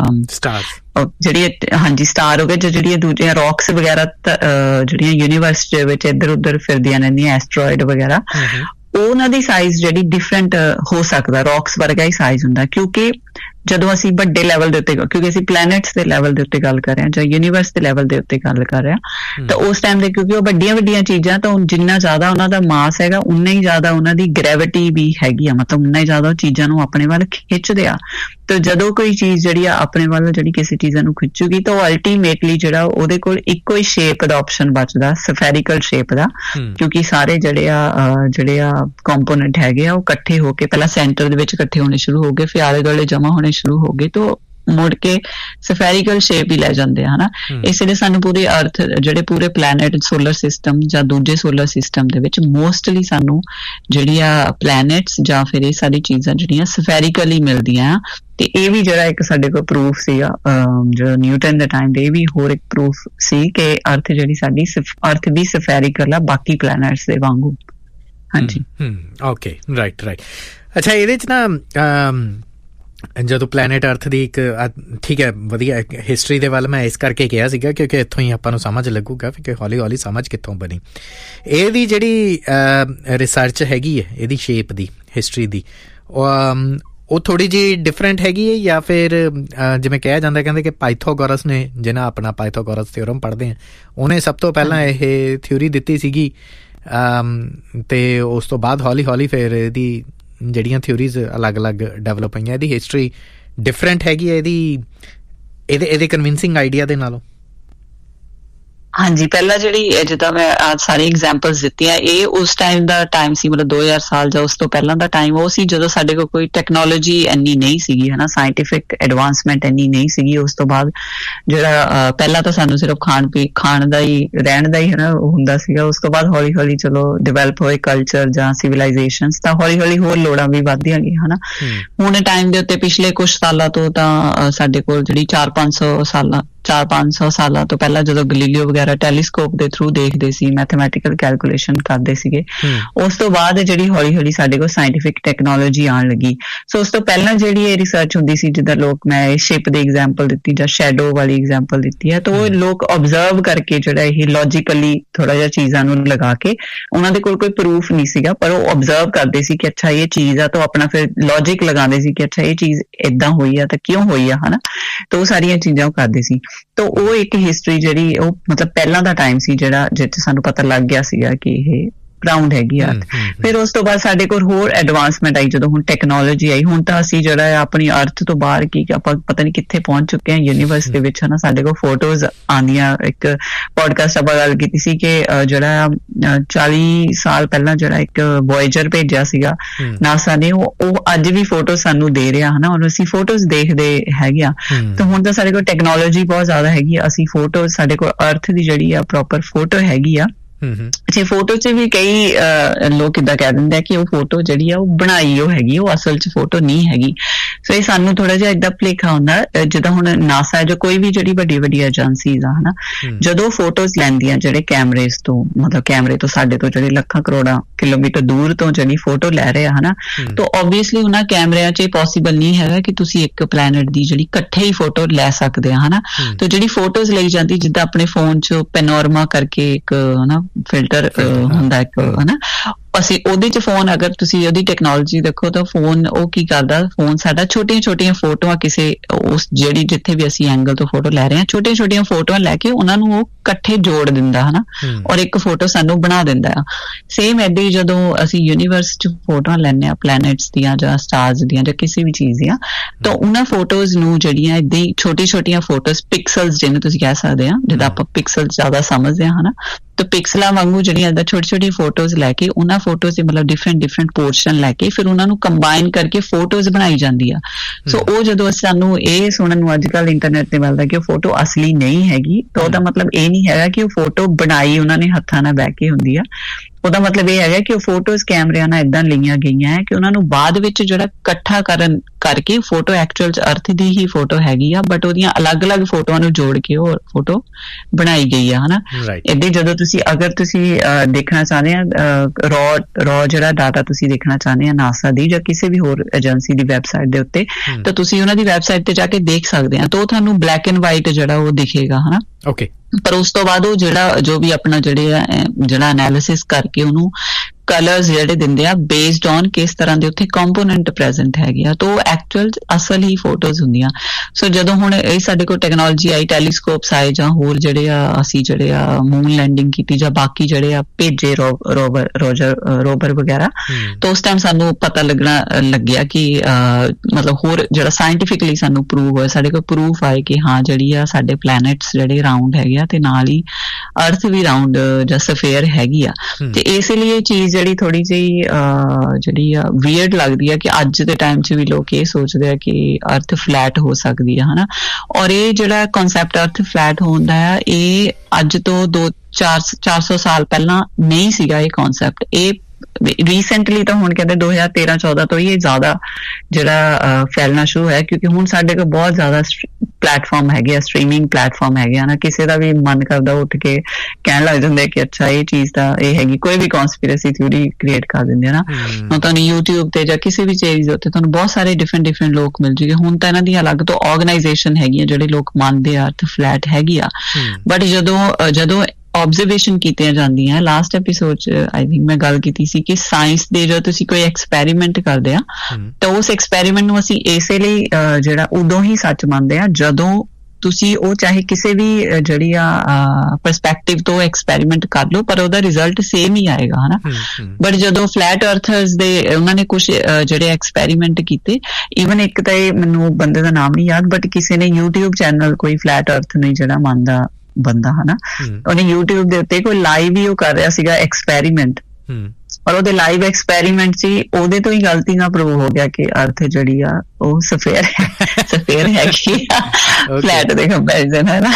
ਸਟਾਰ ਜਿਹੜੀ ਹਾਂਜੀ ਸਟਾਰ ਹੋ ਗਏ, ਜਿਹੜੀਆਂ ਦੂਜੀਆਂ ਰੌਕਸ ਵਗੈਰਾ ਜਿਹੜੀਆਂ ਯੂਨੀਵਰਸ ਦੇ ਵਿੱਚ ਇੱਧਰ ਉੱਧਰ ਫਿਰਦੀਆਂ ਰਹਿੰਦੀਆਂ ਐਸਟਰੋਇਡ ਵਗੈਰਾ, ਉਹਨਾਂ ਦੀ ਸਾਈਜ਼ ਜਿਹੜੀ ਡਿਫਰੈਂਟ ਹੋ ਸਕਦਾ, ਰੌਕਸ ਵਰਗਾ ਹੀ ਸਾਈਜ਼ ਹੁੰਦਾ। ਕਿਉਂਕਿ ਜਦੋਂ ਅਸੀਂ ਵੱਡੇ ਲੈਵਲ ਦੇ ਉੱਤੇ, ਕਿਉਂਕਿ ਅਸੀਂ ਪਲੈਨਟਸ ਦੇ ਲੈਵਲ ਦੇ ਉੱਤੇ ਗੱਲ ਕਰ ਰਹੇ ਹਾਂ ਜਾਂ ਯੂਨੀਵਰਸ ਦੇ ਲੈਵਲ ਦੇ ਉੱਤੇ ਗੱਲ ਕਰ ਰਹੇ ਹਾਂ, ਤਾਂ ਉਸ ਟਾਈਮ ਦੇ ਕਿਉਂਕਿ ਉਹ ਵੱਡੀਆਂ ਵੱਡੀਆਂ ਚੀਜ਼ਾਂ, ਤਾਂ ਜਿੰਨਾ ਜ਼ਿਆਦਾ ਉਹਨਾਂ ਦਾ ਮਾਸ ਹੈਗਾ ਉਨਾ ਹੀ ਜ਼ਿਆਦਾ ਉਹਨਾਂ ਦੀ ਗ੍ਰੈਵਿਟੀ ਵੀ ਹੈਗੀ ਆ, ਮਤਲਬ ਉਨਾ ਹੀ ਜ਼ਿਆਦਾ ਉਹ ਚੀਜ਼ਾਂ ਨੂੰ ਆਪਣੇ ਵੱਲ ਖਿੱਚਦੇ ਆ। ਤਾਂ ਜਦੋਂ ਕੋਈ ਚੀਜ਼ ਜਿਹੜੀ ਆ ਆਪਣੇ ਵੱਲ ਜਿਹੜੀ ਕਿਸੇ ਚੀਜ਼ਾਂ ਨੂੰ ਖਿੱਚੂਗੀ ਤਾਂ ਉਹ ਅਲਟੀਮੇਟਲੀ ਜਿਹੜਾ ਉਹਦੇ ਕੋਲ ਇੱਕੋ ਹੀ ਸ਼ੇਪ ਦਾ ਆਪਸ਼ਨ ਬਚਦਾ, ਸਫੈਰੀਕਲ ਸ਼ੇਪ ਦਾ, ਕਿਉਂਕਿ ਸਾਰੇ ਜਿਹੜੇ ਆ ਜਿਹੜੇ ਆ ਕੰਪੋਨੈਂਟ ਹੈਗੇ ਆ ਉਹ ਇਕੱਠੇ ਹੋ ਕੇ ਪਹਿਲਾਂ ਸੈਂਟਰ ਦੇ ਵਿੱਚ ਇਕੱਠੇ ਹੋਣੇ ਸ਼ੁਰੂ ਹੋ ਗਏ, ਫਿਰ ਆਲੇ ਦੁਆਲੇ ਜਮਾ ਹੋਣੇ ਸ਼ੁਰੂ ਹੋ ਗਏ, ਤਾਂ ਮੁੜ ਕੇ ਸਫੈਰੀਕਲ ਸ਼ੇਪ ਹੀ ਲੈ ਜਾਂਦੇ ਆ ਹਨਾ। ਇਸ ਲਈ ਸਾਨੂੰ ਪੂਰੇ ਅਰਥ ਜਿਹੜੇ ਪੂਰੇ ਪਲੈਨਟ ਸੋਲਰ ਸਿਸਟਮ ਜਾਂ ਦੂਜੇ ਸੋਲਰ ਸਿਸਟਮ ਦੇ ਵਿੱਚ ਮੋਸਟਲੀ ਸਾਨੂੰ ਜਿਹੜੀਆਂ ਪਲੈਨਟਸ ਜਾਂ ਫਿਰ ਇਹ ਸਾਰੀ ਚੀਜ਼ਾਂ ਜਿਹੜੀਆਂ ਸਫੈਰੀਕਲ ਹੀ ਮਿਲਦੀਆਂ ਆ। ਤੇ ਇਹ ਵੀ ਜਿਹੜਾ ਇੱਕ ਸਾਡੇ ਕੋਲ ਪ੍ਰੂਫ ਸੀਗਾ ਜੋ ਨਿਊਟਨ ਦੇ ਟਾਈਮ ਦੇ, ਇਹ ਵੀ ਹੋਰ ਇੱਕ ਪ੍ਰੂਫ ਸੀ ਕਿ ਅਰਥ ਜਿਹੜੀ ਸਾਡੀ ਅਰਥ ਵੀ ਸਫੈਰੀਕਲ ਆ ਬਾਕੀ ਪਲੈਨਟਸ ਦੇ ਵਾਂਗੂ। ਹਾਂਜੀ, ਓਕੇ, ਰਾਈਟ ਰਾਈਟ। ਅੱਛਾ, ਇਹਦੇ 'ਚ ਨਾ ਜਦੋਂ ਪਲੈਨਟ ਅਰਥ ਦੀ ਇੱਕ ਠੀਕ ਹੈ ਵਧੀਆ ਹਿਸਟਰੀ ਦੇ ਵੱਲ ਮੈਂ ਇਸ ਕਰਕੇ ਕਿਹਾ ਸੀਗਾ ਕਿਉਂਕਿ ਇੱਥੋਂ ਹੀ ਆਪਾਂ ਨੂੰ ਸਮਝ ਲੱਗੂਗਾ ਕਿ ਹੌਲੀ ਹੌਲੀ ਸਮਝ ਕਿੱਥੋਂ ਬਣੀ। ਇਹਦੀ ਜਿਹੜੀ ਰਿਸਰਚ ਹੈਗੀ ਹੈ ਇਹਦੀ ਸ਼ੇਪ ਦੀ ਹਿਸਟਰੀ ਦੀ ਉਹ ਥੋੜ੍ਹੀ ਜਿਹੀ ਡਿਫਰੈਂਟ ਹੈਗੀ ਹੈ ਜਾਂ ਫਿਰ ਜਿਵੇਂ ਕਿਹਾ ਜਾਂਦਾ ਕਹਿੰਦੇ ਕਿ ਪਾਇਥਾਗੋਰਸ ਨੇ ਜਿਹਨਾਂ ਆਪਣਾ ਪਾਇਥਾਗੋਰਸ ਥਿਓਰਮ ਪੜ੍ਹਦੇ ਹਾਂ ਉਹਨੇ ਸਭ ਤੋਂ ਪਹਿਲਾਂ ਇਹ ਥਿਊਰੀ ਦਿੱਤੀ ਸੀਗੀ ਅਤੇ ਉਸ ਤੋਂ ਬਾਅਦ ਹੌਲੀ ਹੌਲੀ ਫਿਰ ਇਹਦੀ ਜਿਹੜੀਆਂ ਥਿਊਰੀਜ਼ ਅਲੱਗ ਅਲੱਗ ਡਿਵੈਲਪ ਹੋਈਆਂ। ਇਹਦੀ ਹਿਸਟਰੀ ਡਿਫਰੈਂਟ ਹੈਗੀ ਹੈ ਇਹਦੀ ਇਹਦੇ ਇਹਦੇ ਕਨਵਿੰਸਿੰਗ ਆਈਡੀਆ ਦੇ ਨਾਲੋਂ। ਹਾਂਜੀ, ਪਹਿਲਾਂ ਜਿਹੜੀ ਜਿੱਦਾਂ ਮੈਂ ਅੱਜ ਸਾਰੀ ਐਗਜ਼ਾਮਪਲਸ ਦਿੱਤੀਆਂ ਇਹ ਉਸ ਟਾਈਮ ਦਾ ਟਾਈਮ ਸੀ, ਮਤਲਬ ਦੋ ਹਜ਼ਾਰ ਸਾਲ ਜਾਂ ਉਸ ਤੋਂ ਪਹਿਲਾਂ ਦਾ ਟਾਈਮ ਉਹ ਸੀ ਜਦੋਂ ਸਾਡੇ ਕੋਲ ਕੋਈ ਟੈਕਨੋਲੋਜੀ ਇੰਨੀ ਨਹੀਂ ਸੀਗੀ, ਹੈ ਨਾ, ਸਾਇੰਟੀਫਿਕ ਐਡਵਾਂਸਮੈਂਟ ਇੰਨੀ ਨਹੀਂ ਸੀਗੀ। ਉਸ ਤੋਂ ਬਾਅਦ ਜਿਹੜਾ ਪਹਿਲਾਂ ਤਾਂ ਸਾਨੂੰ ਸਿਰਫ ਖਾਣ ਪੀ ਖਾਣ ਦਾ ਹੀ ਰਹਿਣ ਦਾ ਹੀ ਹੈ ਨਾ ਉਹ ਹੁੰਦਾ ਸੀਗਾ। ਉਸ ਤੋਂ ਬਾਅਦ ਹੌਲੀ ਹੌਲੀ ਚਲੋ ਡਿਵੈਲਪ ਹੋਏ ਕਲਚਰ ਜਾਂ ਸਿਵਲਾਈਜੇਸ਼ਨਸ ਤਾਂ ਹੌਲੀ ਹੌਲੀ ਹੋਰ ਲੋੜਾਂ ਵੀ ਵੱਧਦੀਆਂ ਗਈਆਂ, ਹੈ ਨਾ। ਹੁਣ ਟਾਈਮ ਦੇ ਉੱਤੇ ਪਿਛਲੇ ਕੁਛ ਸਾਲਾਂ ਤੋਂ ਤਾਂ ਸਾਡੇ ਕੋਲ ਜਿਹੜੀ ਚਾਰ ਪੰਜ ਸੌ ਸਾਲਾਂ ਚਾਰ ਪੰਜ ਸੌ ਸਾਲਾਂ ਤੋਂ ਪਹਿਲਾਂ ਜਦੋਂ ਗਲੀਲੀਓ ਵਗੈਰਾ ਟੈਲੀਸਕੋਪ ਦੇ ਥਰੂ ਦੇਖਦੇ ਸੀ, ਮੈਥਮੈਟੀਕਲ ਕੈਲਕੂਲੇਸ਼ਨ ਕਰਦੇ ਸੀਗੇ, ਉਸ ਤੋਂ ਬਾਅਦ ਜਿਹੜੀ ਹੌਲੀ ਹੌਲੀ ਸਾਡੇ ਕੋਲ ਸਾਇੰਟੀਫਿਕ ਟੈਕਨੋਲੋਜੀ ਆਉਣ ਲੱਗੀ। ਸੋ ਉਸ ਤੋਂ ਪਹਿਲਾਂ ਜਿਹੜੀ ਇਹ ਰਿਸਰਚ ਹੁੰਦੀ ਸੀ, ਜਿੱਦਾਂ ਲੋਕ ਮੈਂ ਇਹ ਸ਼ਿਪ ਦੀ ਐਗਜ਼ਾਮਪਲ ਦਿੱਤੀ ਜਾਂ ਸ਼ੈਡੋ ਵਾਲੀ ਐਗਜ਼ਾਮਪਲ ਦਿੱਤੀ ਹੈ, ਤਾਂ ਉਹ ਲੋਕ ਓਬਜ਼ਰਵ ਕਰਕੇ ਜਿਹੜਾ ਇਹ ਲੌਜੀਕਲੀ ਥੋੜਾ ਜਿਹਾ ਚੀਜ਼ਾਂ ਨੂੰ ਲਗਾ ਕੇ, ਉਹਨਾਂ ਦੇ ਕੋਲ ਕੋਈ ਪ੍ਰੂਫ ਨਹੀਂ ਸੀਗਾ ਪਰ ਉਹ ਓਬਜ਼ਰਵ ਕਰਦੇ ਸੀ ਕਿ ਅੱਛਾ ਇਹ ਚੀਜ਼ ਆ, ਤਾਂ ਆਪਣਾ ਫਿਰ ਲੌਜਿਕ ਲਗਾਉਂਦੇ ਸੀ ਕਿ ਅੱਛਾ ਇਹ ਚੀਜ਼ ਏਦਾਂ ਹੋਈ ਆ ਤਾਂ ਕਿਉਂ ਹੋਈ ਆ, ਹਨਾ। ਤਾਂ ਉਹ ਸਾਰੀਆਂ ਚੀਜ਼ਾਂ ਉਹ ਕਰਦੇ ਸੀ। ਤਾਂ ਉਹ ਇੱਕ ਹਿਸਟਰੀ ਜਿਹੜੀ ਉਹ ਮਤਲਬ ਪਹਿਲਾਂ ਦਾ ਟਾਈਮ ਸੀ ਜਿਹੜਾ ਜਿੱਥੇ ਸਾਨੂੰ ਪਤਾ ਲੱਗ ਗਿਆ ਸੀਗਾ ਕਿ ਇਹ ਰਾਊਂਡ ਹੈਗੀ ਅਰਥ। ਫਿਰ ਉਸ ਤੋਂ ਬਾਅਦ ਸਾਡੇ ਕੋਲ ਹੋਰ ਐਡਵਾਂਸਮੈਂਟ ਆਈ, ਜਦੋਂ ਹੁਣ ਟੈਕਨੋਲੋਜੀ ਆਈ, ਹੁਣ ਤਾਂ ਅਸੀਂ ਜਿਹੜਾ ਆਪਣੀ ਅਰਥ ਤੋਂ ਬਾਹਰ ਕੀ ਆਪਾਂ ਪਤਾ ਨਹੀਂ ਕਿੱਥੇ ਪਹੁੰਚ ਚੁੱਕੇ ਹਾਂ ਯੂਨੀਵਰਸ ਦੇ ਵਿੱਚ, ਹੈ ਨਾ। ਸਾਡੇ ਕੋਲ ਫੋਟੋਜ਼ ਆਉਂਦੀਆਂ, ਇੱਕ ਪੋਡਕਾਸਟ ਆਪਾਂ ਗੱਲ ਕੀਤੀ ਸੀ ਕਿ ਜਿਹੜਾ ਚਾਲੀ ਸਾਲ ਪਹਿਲਾਂ ਜਿਹੜਾ ਇੱਕ ਵੋਏਜਰ ਭੇਜਿਆ ਸੀਗਾ ਨਾਸਾ ਨੇ, ਉਹ ਉਹ ਅੱਜ ਵੀ ਫੋਟੋ ਸਾਨੂੰ ਦੇ ਰਿਹਾ, ਹੈ ਨਾ। ਉਹਨੂੰ ਅਸੀਂ ਫੋਟੋਜ਼ ਦੇਖਦੇ ਹੈਗੇ ਆ। ਤਾਂ ਹੁਣ ਤਾਂ ਸਾਡੇ ਕੋਲ ਟੈਕਨੋਲੋਜੀ ਬਹੁਤ ਜ਼ਿਆਦਾ ਹੈਗੀ ਆ, ਅਸੀਂ ਫੋਟੋ ਸਾਡੇ ਕੋਲ ਅਰਥ ਦੀ ਜਿਹੜੀ ਆ ਪ੍ਰੋਪਰ ਫੋਟੋ ਹੈਗੀ ਆ। ਅੱਛਾ, ਫੋਟੋ 'ਚ ਵੀ ਕਈ ਲੋਕ ਇੱਦਾਂ ਕਹਿ ਦਿੰਦੇ ਆ ਕਿ ਉਹ ਫੋਟੋ ਜਿਹੜੀ ਆ ਉਹ ਬਣਾਈ ਉਹ ਹੈਗੀ, ਉਹ ਅਸਲ 'ਚ ਫੋਟੋ ਨਹੀਂ ਹੈਗੀ। ਸੋ ਇਹ ਸਾਨੂੰ ਥੋੜਾ ਜਿਹਾ ਏਦਾਂ ਭੁਲੇਖਾ ਹੁੰਦਾ। ਜਿੱਦਾਂ ਹੁਣ ਨਾਸਾ ਜਾਂ ਕੋਈ ਵੀ ਜਿਹੜੀ ਵੱਡੀ ਵੱਡੀ ਏਜੰਸੀਜ਼ ਆ, ਹਨਾ, ਜਦੋਂ ਫੋਟੋਜ਼ ਲੈਂਦੀਆਂ ਜਿਹੜੇ ਕੈਮਰੇਜ਼ ਤੋਂ, ਮਤਲਬ ਕੈਮਰੇ ਤੋਂ ਸਾਡੇ ਤੋਂ ਜਿਹੜੇ ਲੱਖਾਂ ਕਰੋੜਾਂ ਕਿਲੋਮੀਟਰ ਦੂਰ ਤੋਂ ਜਿਹੜੀ ਫੋਟੋ ਲੈ ਰਹੇ ਆ, ਹਨਾ, ਤਾਂ ਓਬਵੀਅਸਲੀ ਉਹਨਾਂ ਕੈਮਰਿਆਂ 'ਚ ਇਹ ਪੋਸੀਬਲ ਨਹੀਂ ਹੈਗਾ ਕਿ ਤੁਸੀਂ ਇੱਕ ਪਲੈਨਟ ਦੀ ਜਿਹੜੀ ਇਕੱਠੇ ਹੀ ਫੋਟੋ ਲੈ ਸਕਦੇ ਆ, ਹਨਾ। ਤਾਂ ਜਿਹੜੀ ਫੋਟੋਜ਼ ਲਈ ਜਾਂਦੀ, ਜਿੱਦਾਂ ਆਪਣੇ ਫੋਨ 'ਚ ਪੈਨੋਰਮਾ ਕਰਕੇ ਇੱਕ ਹਨਾ ਫਿਲਟਰ ਹੁੰਦਾ ਇੱਕ, ਹਨਾ, ਅਸੀਂ ਉਹਦੇ 'ਚ ਫੋਨ ਅਗਰ ਤੁਸੀਂ ਉਹਦੀ ਟੈਕਨੋਲੋਜੀ ਦੇਖੋ ਤਾਂ ਫੋਨ ਉਹ ਕੀ ਕਰਦਾ, ਫੋਨ ਸਾਡਾ ਛੋਟੀਆਂ ਛੋਟੀਆਂ ਫੋਟੋਆਂ ਕਿਸੇ ਉਸ ਜਿਹੜੀ ਜਿੱਥੇ ਵੀ ਅਸੀਂ ਐਂਗਲ ਤੋਂ ਫੋਟੋ ਲੈ ਰਹੇ ਹਾਂ, ਛੋਟੀਆਂ ਛੋਟੀਆਂ ਫੋਟੋਆਂ ਲੈ ਕੇ ਉਹਨਾਂ ਨੂੰ ਉਹ ਇਕੱਠੇ ਜੋੜ ਦਿੰਦਾ, ਹਨਾ, ਔਰ ਇੱਕ ਫੋਟੋ ਸਾਨੂੰ ਬਣਾ ਦਿੰਦਾ ਆ। ਸੇਮ ਏਦਾਂ ਹੀ ਜਦੋਂ ਅਸੀਂ ਯੂਨੀਵਰਸ 'ਚ ਫੋਟੋਆਂ ਲੈਂਦੇ ਹਾਂ ਪਲੈਨਟਸ ਦੀਆਂ ਜਾਂ ਸਟਾਰਸ ਦੀਆਂ ਜਾਂ ਕਿਸੇ ਵੀ ਚੀਜ਼ ਦੀਆਂ, ਤਾਂ ਉਹਨਾਂ ਫੋਟੋਜ਼ ਨੂੰ ਜਿਹੜੀਆਂ ਏਦਾਂ ਹੀ ਛੋਟੀ ਛੋਟੀਆਂ ਫੋਟੋਜ਼, ਪਿਕਸਲਸ ਜਿਹਨੂੰ ਤੁਸੀਂ ਕਹਿ ਸਕਦੇ ਹਾਂ, ਜਿੱਦਾਂ ਆਪਾਂ ਪਿਕਸਲ ਜ਼ਿਆਦਾ ਸਮਝਦੇ ਹਾਂ, ਹਨਾ, ਤਾਂ ਪਿਕਸਲਾਂ ਵਾਂਗੂ ਜਿਹੜੀਆਂ ਏਦਾਂ ਛੋਟੀ ਛੋਟੀ ਫੋਟੋਜ਼ ਲੈ ਕੇ ਉਹਨਾਂ ਫੋਟੋਜ਼ ਦੇ ਮਤਲਬ ਡਿਫਰੈਂਟ ਡਿਫਰੈਂਟ ਪੋਰਸ਼ਨ ਲੈ ਕੇ ਫਿਰ ਉਹਨਾਂ ਨੂੰ ਕੰਬਾਈਨ ਕਰਕੇ ਫੋਟੋਜ਼ ਬਣਾਈ ਜਾਂਦੀ ਆ। ਸੋ ਉਹ ਜਦੋਂ ਸਾਨੂੰ ਇਹ ਸੁਣਨ ਨੂੰ ਅੱਜ ਕੱਲ੍ਹ ਇੰਟਰਨੈਟ ਤੇ ਮਿਲਦਾ ਕਿ ਉਹ ਫੋਟੋ ਅਸਲੀ ਨਹੀਂ ਹੈਗੀ, ਤਾਂ ਉਹਦਾ ਮਤਲਬ ਇਹ ਨਹੀਂ ਹੈਗਾ ਕਿ ਉਹ ਫੋਟੋ ਬਣਾਈ ਉਹਨਾਂ ਨੇ ਹੱਥਾਂ ਨਾਲ ਬਹਿ ਕੇ ਹੁੰਦੀ ਆ। ਉਹਦਾ ਮਤਲਬ ਇਹ ਹੈਗਾ ਕਿ ਉਹ ਫੋਟੋਜ਼ ਕੈਮਰਿਆਂ ਨਾਲ ਏਦਾਂ ਲਈਆਂ ਗਈਆਂ ਹੈ ਕਿ ਉਹਨਾਂ ਨੂੰ ਬਾਅਦ ਵਿੱਚ ਜਿਹੜਾ ਇਕੱਠਾ ਕਰਨ ਕਰਕੇ ਫੋਟੋ ਐਕਚੁਅਲ 'ਚ ਅਰਥ ਦੀ ਹੀ ਫੋਟੋ ਹੈਗੀ ਆ, ਬਟ ਉਹਦੀਆਂ ਅਲੱਗ-ਅਲੱਗ ਫੋਟੋਆਂ ਨੂੰ ਜੋੜ ਕੇ ਉਹ ਫੋਟੋ ਬਣਾਈ ਗਈ ਆ, ਹਨਾ। ਏਦਾਂ ਜਦੋਂ ਤੁਸੀਂ ਅਗਰ ਤੁਸੀਂ ਦੇਖਣਾ ਚਾਹੁੰਦੇ ਆ ਰॉ ਰॉ ਜਿਹੜਾ ਡਾਟਾ ਤੁਸੀਂ ਦੇਖਣਾ ਚਾਹੁੰਦੇ ਆ ਨਾਸਾ ਦੀ ਜਾਂ ਕਿਸੇ ਵੀ ਹੋਰ ਏਜੰਸੀ ਦੀ ਵੈਬਸਾਈਟ ਦੇ ਉੱਤੇ, ਤਾਂ ਤੁਸੀਂ ਉਹਨਾਂ ਦੀ ਵੈਬਸਾਈਟ ਤੇ ਜਾ ਕੇ ਦੇਖ ਸਕਦੇ ਆ, ਤਾਂ ਉਹ ਤੁਹਾਨੂੰ ਬਲੈਕ ਐਂਡ ਵਾਈਟ ਜਿਹੜਾ ਉਹ ਦਿਖੇਗਾ, ਹਨਾ। ਓਕੇ, ਪਰ ਉਸ ਤੋਂ ਬਾਅਦ ਉਹ ਜਿਹੜਾ ਜੋ ਵੀ ਆਪਣਾ ਜਿਹੜੇ ਆ ਜਿਹੜਾ ਐਨਾਲਿਸਿਸ ਕਰਕੇ ਉਹਨੂੰ ਕਲਰਸ ਜਿਹੜੇ ਦਿੰਦੇ ਆ ਬੇਸਡ ਔਨ ਕਿਸ ਤਰ੍ਹਾਂ ਦੇ ਉੱਥੇ ਕੰਪੋਨੈਂਟ ਪ੍ਰੈਜ਼ੈਂਟ ਹੈਗੇ ਆ, ਤਾਂ ਉਹ ਐਕਚੁਅਲ ਅਸਲ ਹੀ ਫੋਟੋਜ਼ ਹੁੰਦੀਆਂ। ਸੋ ਜਦੋਂ ਹੁਣ ਇਹ ਸਾਡੇ ਕੋਲ ਟੈਕਨੋਲੋਜੀ ਆਈ, ਟੈਲੀਸਕੋਪਸ ਆਏ ਜਾਂ ਹੋਰ ਜਿਹੜੇ ਆ ਅਸੀਂ ਜਿਹੜੇ ਆ ਮੂਨ ਲੈਂਡਿੰਗ ਕੀਤੀ ਜਾਂ ਬਾਕੀ ਜਿਹੜੇ ਆ ਭੇਜੇ ਰੋਵਰ ਰੋਜਰ ਰੋਵਰ ਵਗੈਰਾ, ਤਾਂ ਉਸ ਟਾਈਮ ਸਾਨੂੰ ਪਤਾ ਲੱਗਣਾ ਲੱਗਿਆ ਕਿ ਮਤਲਬ ਹੋਰ ਜਿਹੜਾ ਸਾਇੰਟੀਫਿਕਲੀ ਸਾਨੂੰ ਪ੍ਰੂਵ ਹੋਇਆ, ਸਾਡੇ ਕੋਲ ਪ੍ਰੂਫ ਆਏ ਕਿ ਹਾਂ ਜਿਹੜੀ ਆ ਸਾਡੇ ਪਲੈਨਟਸ ਜਿਹੜੇ ਰਾਊਂਡ ਹੈਗੇ ਆ ਤੇ ਨਾਲ ਹੀ ਅਰਥ ਵੀ ਰਾਊਂਡ ਜਾਂ ਸਫੇਅਰ ਹੈਗੀ ਆ। ਤੇ ਇਸ ਲਈ ਇਹ ਚੀਜ਼ ਜਿਹੜੀ ਥੋੜੀ ਜਿਹੀ ਜਿਹੜੀ ਆ ਵੀਅਰਡ ਲੱਗਦੀ ਆ ਕਿ ਅੱਜ ਦੇ ਟਾਈਮ 'ਚ ਵੀ ਲੋਕ ਇਹ ਸੋਚਦੇ ਆ ਕਿ ਅਰਥ ਫਲੈਟ ਹੋ ਸਕਦੀ ਆ, ਹਨਾ। ਔਰ ਇਹ ਜਿਹੜਾ ਕਨਸੈਪਟ ਅਰਥ ਫਲੈਟ ਹੋਣ ਦਾ ਇਹ ਅੱਜ ਤੋਂ ਦੋ ਚਾਰ ਚਾਰ ਸੌ ਸਾਲ ਪਹਿਲਾਂ ਨਹੀਂ ਸੀਗਾ ਇਹ ਕਨਸੈਪਟ। ਇਹ ਰੀਸੈਂਟਲੀ ਤਾਂ ਹੁਣ ਕਹਿੰਦੇ ਦੋ ਹਜ਼ਾਰ ਤੇਰਾਂ ਚੌਦਾਂ ਤੋਂ ਹੀ ਇਹ ਜ਼ਿਆਦਾ ਜਿਹੜਾ ਫੈਲਣਾ ਸ਼ੁਰੂ ਹੋਇਆ, ਕਿਉਂਕਿ ਹੁਣ ਸਾਡੇ ਕੋਲ ਬਹੁਤ ਜ਼ਿਆਦਾ ਪਲੇਟਫਾਰਮ ਹੈਗੇ ਆ, ਸਟਰੀਮਿੰਗ ਪਲੇਟਫਾਰਮ ਹੈਗੇ ਆ ਨਾ, ਕਿਸੇ ਦਾ ਵੀ ਮਨ ਕਰਦਾ ਉੱਠ ਕੇ ਕਹਿਣ ਲੱਗ ਜਾਂਦੇ ਕਿ ਅੱਛਾ ਇਹ ਚੀਜ਼ ਤਾਂ ਇਹ ਹੈਗੀ, ਕੋਈ ਵੀ ਕਨਸਪੀਰੇਸੀ ਥਿਊਰੀ ਕ੍ਰੀਏਟ ਕਰ ਦਿੰਦੇ ਆ ਨਾ। ਹੁਣ ਤੁਹਾਨੂੰ ਯੂਟਿਊਬ ਤੇ ਜਾਂ ਕਿਸੇ ਵੀ ਚੀਜ਼ ਉੱਤੇ ਤੁਹਾਨੂੰ ਬਹੁਤ ਸਾਰੇ ਡਿਫਰੈਂਟ ਡਿਫਰੈਂਟ ਲੋਕ ਮਿਲ ਜੂਗੇ। ਹੁਣ ਤਾਂ ਇਹਨਾਂ ਦੀਆਂ ਅਲੱਗ ਤੋਂ ਆਰਗੇਨਾਈਜੇਸ਼ਨ ਹੈਗੀਆਂ ਜਿਹੜੇ ਲੋਕ ਮੰਨਦੇ ਆ ਅਰਥ ਫਲੈਟ ਹੈਗੀ ਆ, ਬਟ ਜਦੋਂ ਜਦੋਂ ਆਬਜ਼ਰਵੇਸ਼ਨ ਕੀਤੀਆਂ ਜਾਂਦੀਆਂ, ਲਾਸਟ ਐਪੀਸੋਡ 'ਚ ਆਈ ਥਿੰਕ ਮੈਂ ਗੱਲ ਕੀਤੀ ਸੀ ਕਿ ਸਾਇੰਸ ਦੇ ਜਦੋਂ ਤੁਸੀਂ ਕੋਈ ਐਕਸਪੈਰੀਮੈਂਟ ਕਰਦੇ ਆ ਤਾਂ ਉਸ ਐਕਸਪੈਰੀਮੈਂਟ ਨੂੰ ਅਸੀਂ ਇਸੇ ਲਈ ਜਿਹੜਾ ਉਦੋਂ ਹੀ ਸੱਚ ਮੰਨਦੇ ਆ ਜਦੋਂ ਤੁਸੀਂ ਉਹ ਚਾਹੇ ਕਿਸੇ ਵੀ ਜਿਹੜੀ ਆ ਪਰਸਪੈਕਟਿਵ ਤੋਂ ਐਕਸਪੈਰੀਮੈਂਟ ਕਰ ਲਓ, ਪਰ ਉਹਦਾ ਰਿਜ਼ਲਟ ਸੇਮ ਹੀ ਆਏਗਾ, ਹਨਾ। ਬਟ ਜਦੋਂ ਫਲੈਟ ਅਰਥਰਸ ਦੇ ਉਹਨਾਂ ਨੇ ਕੁਛ ਜਿਹੜੇ ਐਕਸਪੈਰੀਮੈਂਟ ਕੀਤੇ, ਈਵਨ ਇੱਕ ਤਾਂ ਇਹ ਮੈਨੂੰ ਬੰਦੇ ਦਾ ਨਾਮ ਨਹੀਂ ਯਾਦ, ਬਟ ਕਿਸੇ ਨੇ ਯੂਟਿਊਬ ਚੈਨਲ ਕੋਈ ਫਲੈਟ ਅਰਥ ਨਹੀਂ ਜਿਹੜਾ ਮੰਨਦਾ ਬੰਦਾ, ਹਨਾ, ਉਹਨੇ ਯੂਟਿਊਬ ਦੇ ਉੱਤੇ ਕੋਈ ਲਾਈਵ ਹੀ ਉਹ ਕਰ ਰਿਹਾ ਸੀਗਾ ਐਕਸਪੈਰੀਮੈਂਟ, ਔਰ ਉਹਦੇ ਲਾਈਵ ਐਕਸਪੈਰੀਮੈਂਟ ਸੀ, ਉਹਦੇ ਤੋਂ ਹੀ ਗਲਤੀ ਨਾਲ ਪ੍ਰੂਵ ਹੋ ਗਿਆ ਕਿ ਅਰਥ ਜਿਹੜੀ ਆ ਉਹ ਸਫੇਅਰ ਸਫੇਅਰ ਹੈਗੀ ਆ ਫਲੈਟ ਦੇ ਕੰਪੈਰੀਜ਼ਨ, ਹੈ ਨਾ।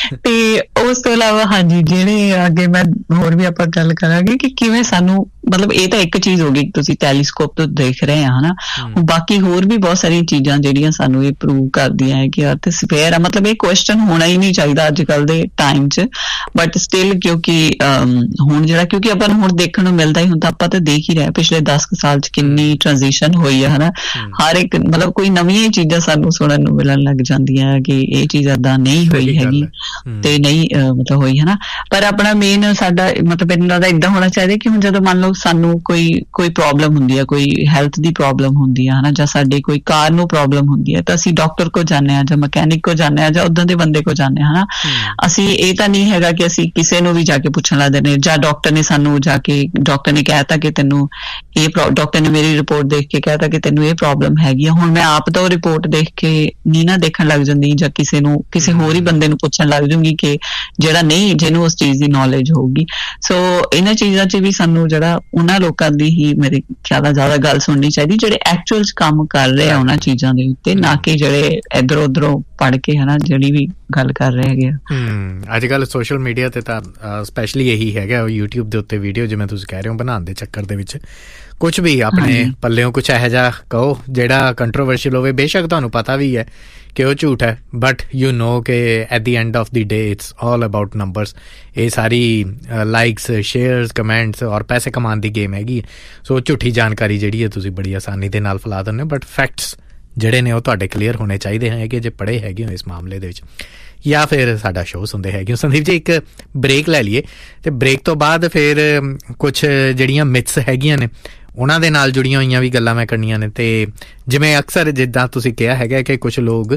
ਤੇ ਉਸ ਤੋਂ ਇਲਾਵਾ ਹਾਂਜੀ ਜਿਹੜੇ ਅੱਗੇ ਮੈਂ ਹੋਰ ਵੀ ਆਪਾਂ ਗੱਲ ਕਰਾਂਗੇ ਕਿ ਕਿਵੇਂ ਸਾਨੂੰ, ਮਤਲਬ ਇਹ ਤਾਂ ਇੱਕ ਚੀਜ਼ ਹੋ ਗਈ ਤੁਸੀਂ ਟੈਲੀਸਕੋਪ ਤੋਂ ਦੇਖ ਰਹੇ ਆ, ਹਨਾ, ਬਾਕੀ ਹੋਰ ਵੀ ਬਹੁਤ ਸਾਰੀਆਂ ਚੀਜ਼ਾਂ ਜਿਹੜੀਆਂ ਸਾਨੂੰ ਇਹ ਪ੍ਰੂਵ ਕਰਦੀਆਂ ਹੈ ਕਿ ਅਰਥ ਸਫੇਅਰ ਆ। ਮਤਲਬ ਇਹ ਕੁਐਸਚਨ ਹੋਣਾ ਹੀ ਨਹੀਂ ਚਾਹੀਦਾ ਅੱਜ ਕੱਲ੍ਹ ਦੇ ਟਾਈਮ 'ਚ, ਬਟ ਸਟਿਲ ਕਿਉਂਕਿ ਹੁਣ ਜਿਹੜਾ ਕਿਉਂਕਿ ਆਪਾਂ ਨੂੰ ਹੁਣ ਦੇਖਣ ਨੂੰ ਮਿਲਦਾ ਹੀ, ਹੁਣ ਤਾਂ ਆਪਾਂ ਤਾਂ ਦੇਖ ਹੀ ਰਹੇ ਪਿਛਲੇ ਦਸ ਕੁ ਸਾਲ 'ਚ ਕਿੰਨੀ ਟ੍ਰਾਂਜੀਸ਼ਨ ਹੋਈ ਹੈ, ਹਨਾ। ਹਰ ਇੱਕ ਮਤਲਬ ਕੋਈ ਨਵੀਆਂ ਚੀਜ਼ਾਂ ਸਾਨੂੰ ਸੁਣਨ ਨੂੰ ਮਿਲਣ ਲੱਗ ਜਾਂਦੀਆਂ ਕਿ ਇਹ ਚੀਜ਼ ਏਦਾਂ ਨਹੀਂ ਹੋਈ ਹੈਗੀ ਤੇ ਨਹੀਂ ਮਤਲਬ ਹੋਈ, ਹਨਾ। ਪਰ ਆਪਣਾ ਮੇਨ ਸਾਡਾ ਮਤਲਬ ਇਹਨਾਂ ਦਾ ਏਦਾਂ ਹੋਣਾ ਚਾਹੀਦਾ ਕਿ ਹੁਣ ਜਦੋਂ ਮੰਨ ਲਓ ਸਾਨੂੰ ਕੋਈ ਕੋਈ ਪ੍ਰੋਬਲਮ ਹੁੰਦੀ ਹੈ, ਕੋਈ ਹੈਲਥ ਦੀ ਪ੍ਰੋਬਲਮ ਹੁੰਦੀ ਹੈ, ਹਨਾ, ਜਾਂ ਸਾਡੇ ਕੋਈ ਕਾਰ ਨੂੰ ਪ੍ਰੋਬਲਮ ਹੁੰਦੀ ਹੈ, ਤਾਂ ਅਸੀਂ ਡਾਕਟਰ ਕੋਲ ਜਾਂਦੇ ਹਾਂ ਜਾਂ ਮਕੈਨਿਕ ਕੋਲ ਜਾਂਦੇ ਹਾਂ ਜਾਂ ਉੱਦਾਂ ਦੇ ਬੰਦੇ ਕੋਲ ਜਾਂਦੇ ਹਾਂ, ਹਨਾ। ਅਸੀਂ ਇਹ ਤਾਂ ਨਹੀਂ ਹੈਗਾ ਕਿ ਅਸੀਂ ਕਿਸੇ ਨੂੰ ਵੀ ਜਾ ਕੇ ਪੁੱਛਣ ਲੱਗਦੇ ਨੇ, ਜਾਂ ਡਾਕਟਰ ਨੇ ਸਾਨੂੰ ਜਾ ਕੇ ਡਾਕਟਰ ਨੇ ਕਹਿਤਾ ਕਿ ਤੈਨੂੰ ਇਹ ਡਾਕਟਰ ਨੇ ਮੇਰੀ ਰਿਪੋਰਟ ਦੇਖ ਕੇ ਕਹਿਤਾ ਕਿ ਤੈਨੂੰ ਇਹ ਪ੍ਰੋਬਲਮ ਹੈਗੀ ਆ, ਹੁਣ ਮੈਂ ਆਪ ਤਾਂ ਉਹ ਰਿਪੋਰਟ ਦੇਖ ਕੇ ਨਹੀਂ ਨਾ ਦੇਖਣ ਲੱਗ ਜਾਂਦੀ, ਜਾਂ ਕਿਸੇ ਨੂੰ ਕਿਸੇ ਹੋਰ ਹੀ ਬੰਦੇ ਨੂੰ ਪੁੱਛਣ ਲੱਗ ਜੂਗੀ ਕਿ ਜਿਹੜਾ ਨਹੀਂ ਜਿਹਨੂੰ ਉਸ ਚੀਜ਼ ਦੀ ਨੌਲੇਜ ਹੋਊਗੀ। ਸੋ ਇਹਨਾਂ ਚੀਜ਼ਾਂ 'ਚ ਵੀ ਸਾਨੂੰ ਜਿਹੜਾ ਉਹਨਾਂ ਲੋਕਾਂ ਦੀ ਹੀ ਮੇਰੇ ਖਿਆਲ ਨਾਲ ਜ਼ਿਆਦਾ ਗੱਲ ਸੁਣਨੀ ਚਾਹੀਦੀ ਜਿਹੜੇ ਐਕਚੁਅਲ 'ਚ ਕੰਮ ਕਰ ਰਹੇ ਆ ਉਹਨਾਂ ਚੀਜ਼ਾਂ ਦੇ ਉੱਤੇ, ਨਾ ਕਿ ਜਿਹੜੇ ਇੱਧਰੋਂ ਉੱਧਰੋਂ ਪੜ੍ਹ ਕੇ, ਹਨਾ, ਜਿਹੜੀ ਵੀ ਗੱਲ ਕਰ ਰਹੇ ਹੈਗੇ ਆ। ਹਮ ਅੱਜ ਕੱਲ੍ਹ ਸੋਸ਼ਲ ਮੀਡੀਆ ਤੇ ਤਾਂ ਸਪੈਸ਼ਲੀ ਇਹੀ ਹੈਗਾ, ਯੂਟਿਊਬ ਦੇ ਉੱਤੇ ਵੀਡੀਓ ਜਿਵੇਂ ਤੁਸੀਂ ਕਹਿ ਰਹੇ ਹੋ ਬਣਾਉਣ ਦੇ ਚੱਕਰ ਦੇ ਵਿੱਚ ਕੁਛ ਵੀ ਆਪਣੇ ਪੱਲਿਓਂ ਕੁਛ ਇਹੋ ਜਿਹਾ ਕਹੋ ਜਿਹੜਾ ਕੰਟਰੋਵਰਸ਼ੀਅਲ ਹੋਵੇ, ਬੇਸ਼ੱਕ ਤੁਹਾਨੂੰ ਪਤਾ ਵੀ ਹੈ ਕਿ ਉਹ ਝੂਠ ਹੈ, ਬਟ ਯੂ ਨੋ ਕਿ at the end of the day it's all about numbers. ਇਹ ਸਾਰੀ ਲਾਈਕਸ, ਸ਼ੇਅਰਸ, ਕਮੈਂਟਸ ਔਰ ਪੈਸੇ ਕਮਾਉਣ ਦੀ ਗੇਮ ਹੈਗੀ। ਸੋ ਝੂਠੀ ਜਾਣਕਾਰੀ ਜਿਹੜੀ ਹੈ ਤੁਸੀਂ ਬੜੀ ਆਸਾਨੀ ਦੇ ਨਾਲ ਫੈਲਾ ਦਿੰਦੇ ਹੋ, ਬਟ ਫੈਕਟਸ ਜਿਹੜੇ ਨੇ ਉਹ ਤੁਹਾਡੇ ਕਲੀਅਰ ਹੋਣੇ ਚਾਹੀਦੇ ਹੈਗੇ ਜੇ ਪੜ੍ਹੇ ਹੈਗੇ ਹੋ ਇਸ ਮਾਮਲੇ ਦੇ ਵਿੱਚ, ਜਾਂ ਫਿਰ ਸਾਡਾ ਸ਼ੋਅ ਸੁਣਦੇ ਹੈਗੇ ਹੋ। ਸੰਦੀਪ ਜੀ ਇੱਕ ਬ੍ਰੇਕ ਲੈ ਲਈਏ ਤੇ ਬ੍ਰੇਕ ਤੋਂ ਬਾਅਦ ਫਿਰ ਕੁਛ ਜਿਹੜੀਆਂ ਮਿਥਸ ਹੈਗੀਆਂ ਨੇ ਉਹਨਾਂ ਦੇ ਨਾਲ ਜੁੜੀਆਂ ਹੋਈਆਂ ਵੀ ਗੱਲਾਂ ਮੈਂ ਕਰਨੀਆਂ ਨੇ। ਤੇ ਜਿਵੇਂ ਅਕਸਰ ਜਿੱਦਾਂ ਤੁਸੀਂ ਕਿਹਾ ਹੈਗਾ ਕਿ ਕੁਛ ਲੋਕ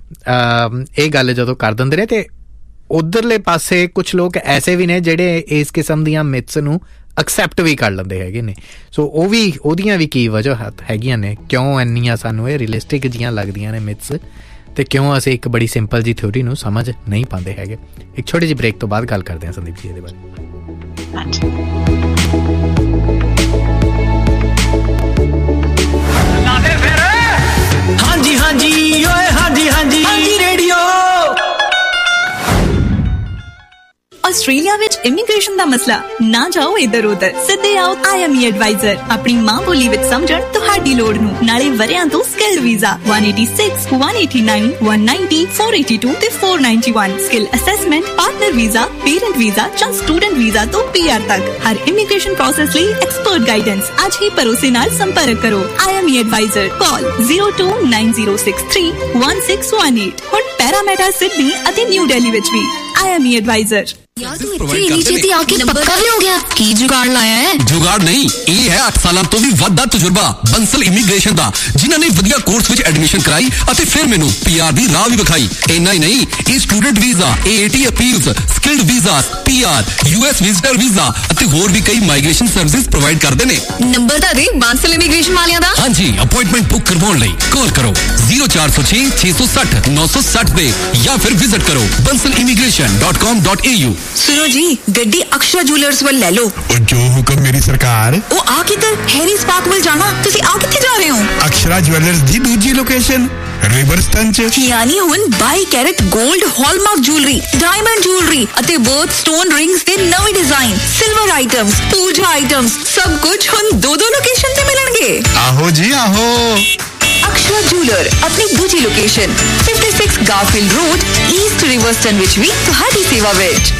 ਇਹ ਗੱਲ ਜਦੋਂ ਕਰ ਦਿੰਦੇ ਨੇ ਤੇ ਉੱਧਰਲੇ ਪਾਸੇ ਕੁਛ ਲੋਕ ਐਸੇ ਵੀ ਨੇ ਜਿਹੜੇ ਇਸ ਕਿਸਮ ਦੀਆਂ ਮਿਥਸ ਨੂੰ ਐਕਸੈਪਟ ਵੀ ਕਰ ਲੈਂਦੇ ਹੈਗੇ ਨੇ। ਸੋ ਉਹ ਵੀ ਉਹਦੀਆਂ ਵੀ ਕੀ ਵਜ੍ਹਾ ਹੈਗੀਆਂ ਨੇ, ਕਿਉਂ ਇੰਨੀਆਂ ਸਾਨੂੰ ਇਹ ਰੀਅਲਿਸਟਿਕ ਜੀਆਂ ਲੱਗਦੀਆਂ ਨੇ ਮਿਥਸ, ਤੇ ਕਿਉਂ ਅਸੀਂ ਇੱਕ ਬੜੀ ਸਿੰਪਲ ਜੀ ਥਿਊਰੀ ਨੂੰ ਸਮਝ ਨਹੀਂ ਪਾਉਂਦੇ ਹੈਗੇ। ਇੱਕ ਛੋਟੀ ਜਿਹੀ ਬ੍ਰੇਕ ਤੋਂ ਬਾਅਦ ਗੱਲ ਕਰਦੇ ਹਾਂ ਸੰਦੀਪ ਜੀ ਇਹਦੇ ਬਾਰੇ। ਹਾਂਜੀ ਹਾਂਜੀ ਓਏ ਹਾਂਜੀ ਹਾਂਜੀ ਹਾਂਜੀ ਰੇਡੀਓ। ਆਸਟ੍ਰੇਲੀਆ ਵਿੱਚ ਇਮੀਗ੍ਰੇਸ਼ਨ ਦਾ ਮਸਲਾ ਨਾ ਜਾਓ ਇੱਧਰ ਉੱਧਰ, ਸਿੱਧੇ ਆਓ ਆਈ ਐਮ ਈ ਐਡਵਾਈਜ਼ਰ। ਆਪਣੀ ਮਾਂ ਬੋਲੀ ਵਿੱਚ ਸਮਝਣ ਤੁਹਾਡੀ ਲੋੜ ਨੂੰ, ਨਾਲੇ ਵਰਿਆਂ ਤੋਂ ਸਕਿੱਲ ਵੀਜ਼ਾ ਇੱਕ ਸੌ ਛਿਆਸੀ, ਇੱਕ ਸੌ ਨੜਿਨਵੇਂ, ਇੱਕ ਸੌ ਨੱਬੇ, ਚਾਰ ਸੌ ਬਆਸੀ ਤੇ ਚਾਰ ਸੌ ਇਕਾਨਵੇਂ। Skill assessment, partner visa, parent visa ਜਾਂ ਸਟੂਡੈਂਟ ਵੀਜ਼ਾ ਤੋਂ ਪੀ ਆਰ ਤੱਕ ਹਰ ਇਮੀਗ੍ਰੇਸ਼ਨ ਪ੍ਰੋਸੈਸ ਲਈ ਐਕਸਪਰਟ ਗਾਈਡੈਂਸ। ਅੱਜ ਹੀ ਭਰੋਸੇ ਨਾਲ ਸੰਪਰਕ ਕਰੋ I M E advisor. Call zero two nine zero six three one six one eight. ਹੁਣ ਪੈਰਾਮੀਟਰ ਸਿਡਨੀ ਅਤੇ ਨਿਊ ਦਿੱਲੀ ਵਿੱਚ ਵੀ ਆਈ ਐਮ ਈ ਐਡਵਾਈਜ਼ਰ। ਯਾਰ ਤੂੰ ਇੱਥੇ ਇੰਨੀ ਛੇਤੀ ਆ ਕੇ ਪੱਕਾ ਵੀ ਹੋ ਗਿਆ? ਕੀ ਜੁਗਾੜ ਲਾਇਆ ਹੈ? ਜੁਗਾੜ ਨਹੀਂ, ਇਹ ਹੈ ਅੱਠ ਸਾਲਾਂ ਤੋਂ ਵੀ ਵੱਧ ਦਾ ਤਜਰਬਾ ਬੰਸਲ ਇਮੀਗ੍ਰੇਸ਼ਨ ਦਾ, ਜਿਨ੍ਹਾਂ ਨੇ ਵਧੀਆ ਕੋਰਸ ਵਿੱਚ ਐਡਮਿਸ਼ਨ ਕਰਾਈ ਅਤੇ ਫਿਰ ਮੈਨੂੰ ਪੀ ਆਰ ਦੀ ਰਾਹ ਵੀ ਵਿਖਾਈ। ਇੰਨਾ ਹੀ ਨਹੀਂ, ਇਹ student visa, A A T appeals, skilled visa, P R, U S visitor visa ਅਤੇ ਹੋਰ ਵੀ ਕਈ ਮਾਈਗ੍ਰੇਸ਼ਨ ਸਰਵਿਸ ਪ੍ਰੋਵਾਈਡ ਕਰਦੇ ਨੇ। ਨੰਬਰ ਤਾਂ ਦੇ ਬੰਸਲ ਇਮੀਗ੍ਰੇਸ਼ਨ ਵਾਲਿਆਂ ਦਾ। ਹਾਂਜੀ, ਅਪਾਇੰਟਮੈਂਟ ਬੁੱਕ ਕਰਵਾਉਣ ਲਈ ਕਾਲ ਕਰੋ ਜ਼ੀਰੋ ਚਾਰ ਸੌ ਛੇ ਛੇ ਸੌ ਸੱਠ ਨੌ ਸੌ ਸੱਠ ਦੇ, ਜਾਂ ਫਿਰ ਵਿਜ਼ਿਟ ਕਰੋ Bansal immigration dot com dot A you. ਸੁਣੋ ਜੀ, ਗੱਡੀ ਅਕਸ਼ਰਾ ਜੁਐਲਰਸ ਵੱਲ ਲੈ ਲਓ। ਉਹ ਜੋ ਹੁਕਮ ਮੇਰੀ ਸਰਕਾਰ। ਉਹ ਆ ਕਿੱਧਰ? ਹੈਰੀ ਸਪਾਰਕ ਵੱਲ ਜਾਣਾ। ਤੁਸੀਂ ਆ ਕਿੱਥੇ ਜਾ ਰਹੇ ਹੋ? ਅਕਸ਼ਰਾ ਜੁਐਲਰਸ ਦੀ ਦੂਜੀ ਲੋਕੇਸ਼ਨ ਰਿਵਰਸਟਨ ਚ। ਯਾਨੀ ਹੁਣ ਬਾਈ ਕੈਰਟ 골ਡ ਹਾਲਮਾਰਕ ਜੁਐਲਰੀ, ਡਾਇਮੰਡ ਜੁਐਲਰੀ, ਜੁਐਲਰੀ ਅਤੇ ਬਰਥ ਸਟੋਨ ਰਿੰਗਸ ਦੇ ਨਵੇਂ ਡਿਜ਼ਾਈਨ, ਸਿਲਵਰ ਆਈਟਮਸ, ਪੂਜਾ ਆਈਟਮਸ, ਸਭ ਕੁਝ ਹੁਣ ਦੋ ਦੋ ਲੋਕੇਸ਼ਨ ਤੇ ਮਿਲਣਗੇ। ਆਹੋ ਜੀ ਆਹੋ। ਅਕਸ਼ਰਾ ਜੂਲਰ ਆਪਣੀ ਦੂਜੀ ਲੋਕੇਸ਼ਨ ਛਪਨ ਗਾਰਫੀਲਡ ਰੋਡ, ਈਸਟ ਰਿਵਰਸਟਨ ਵਿੱਚ ਵੀ ਤੁਹਾਡੀ ਸੇਵਾ ਵਿੱਚ।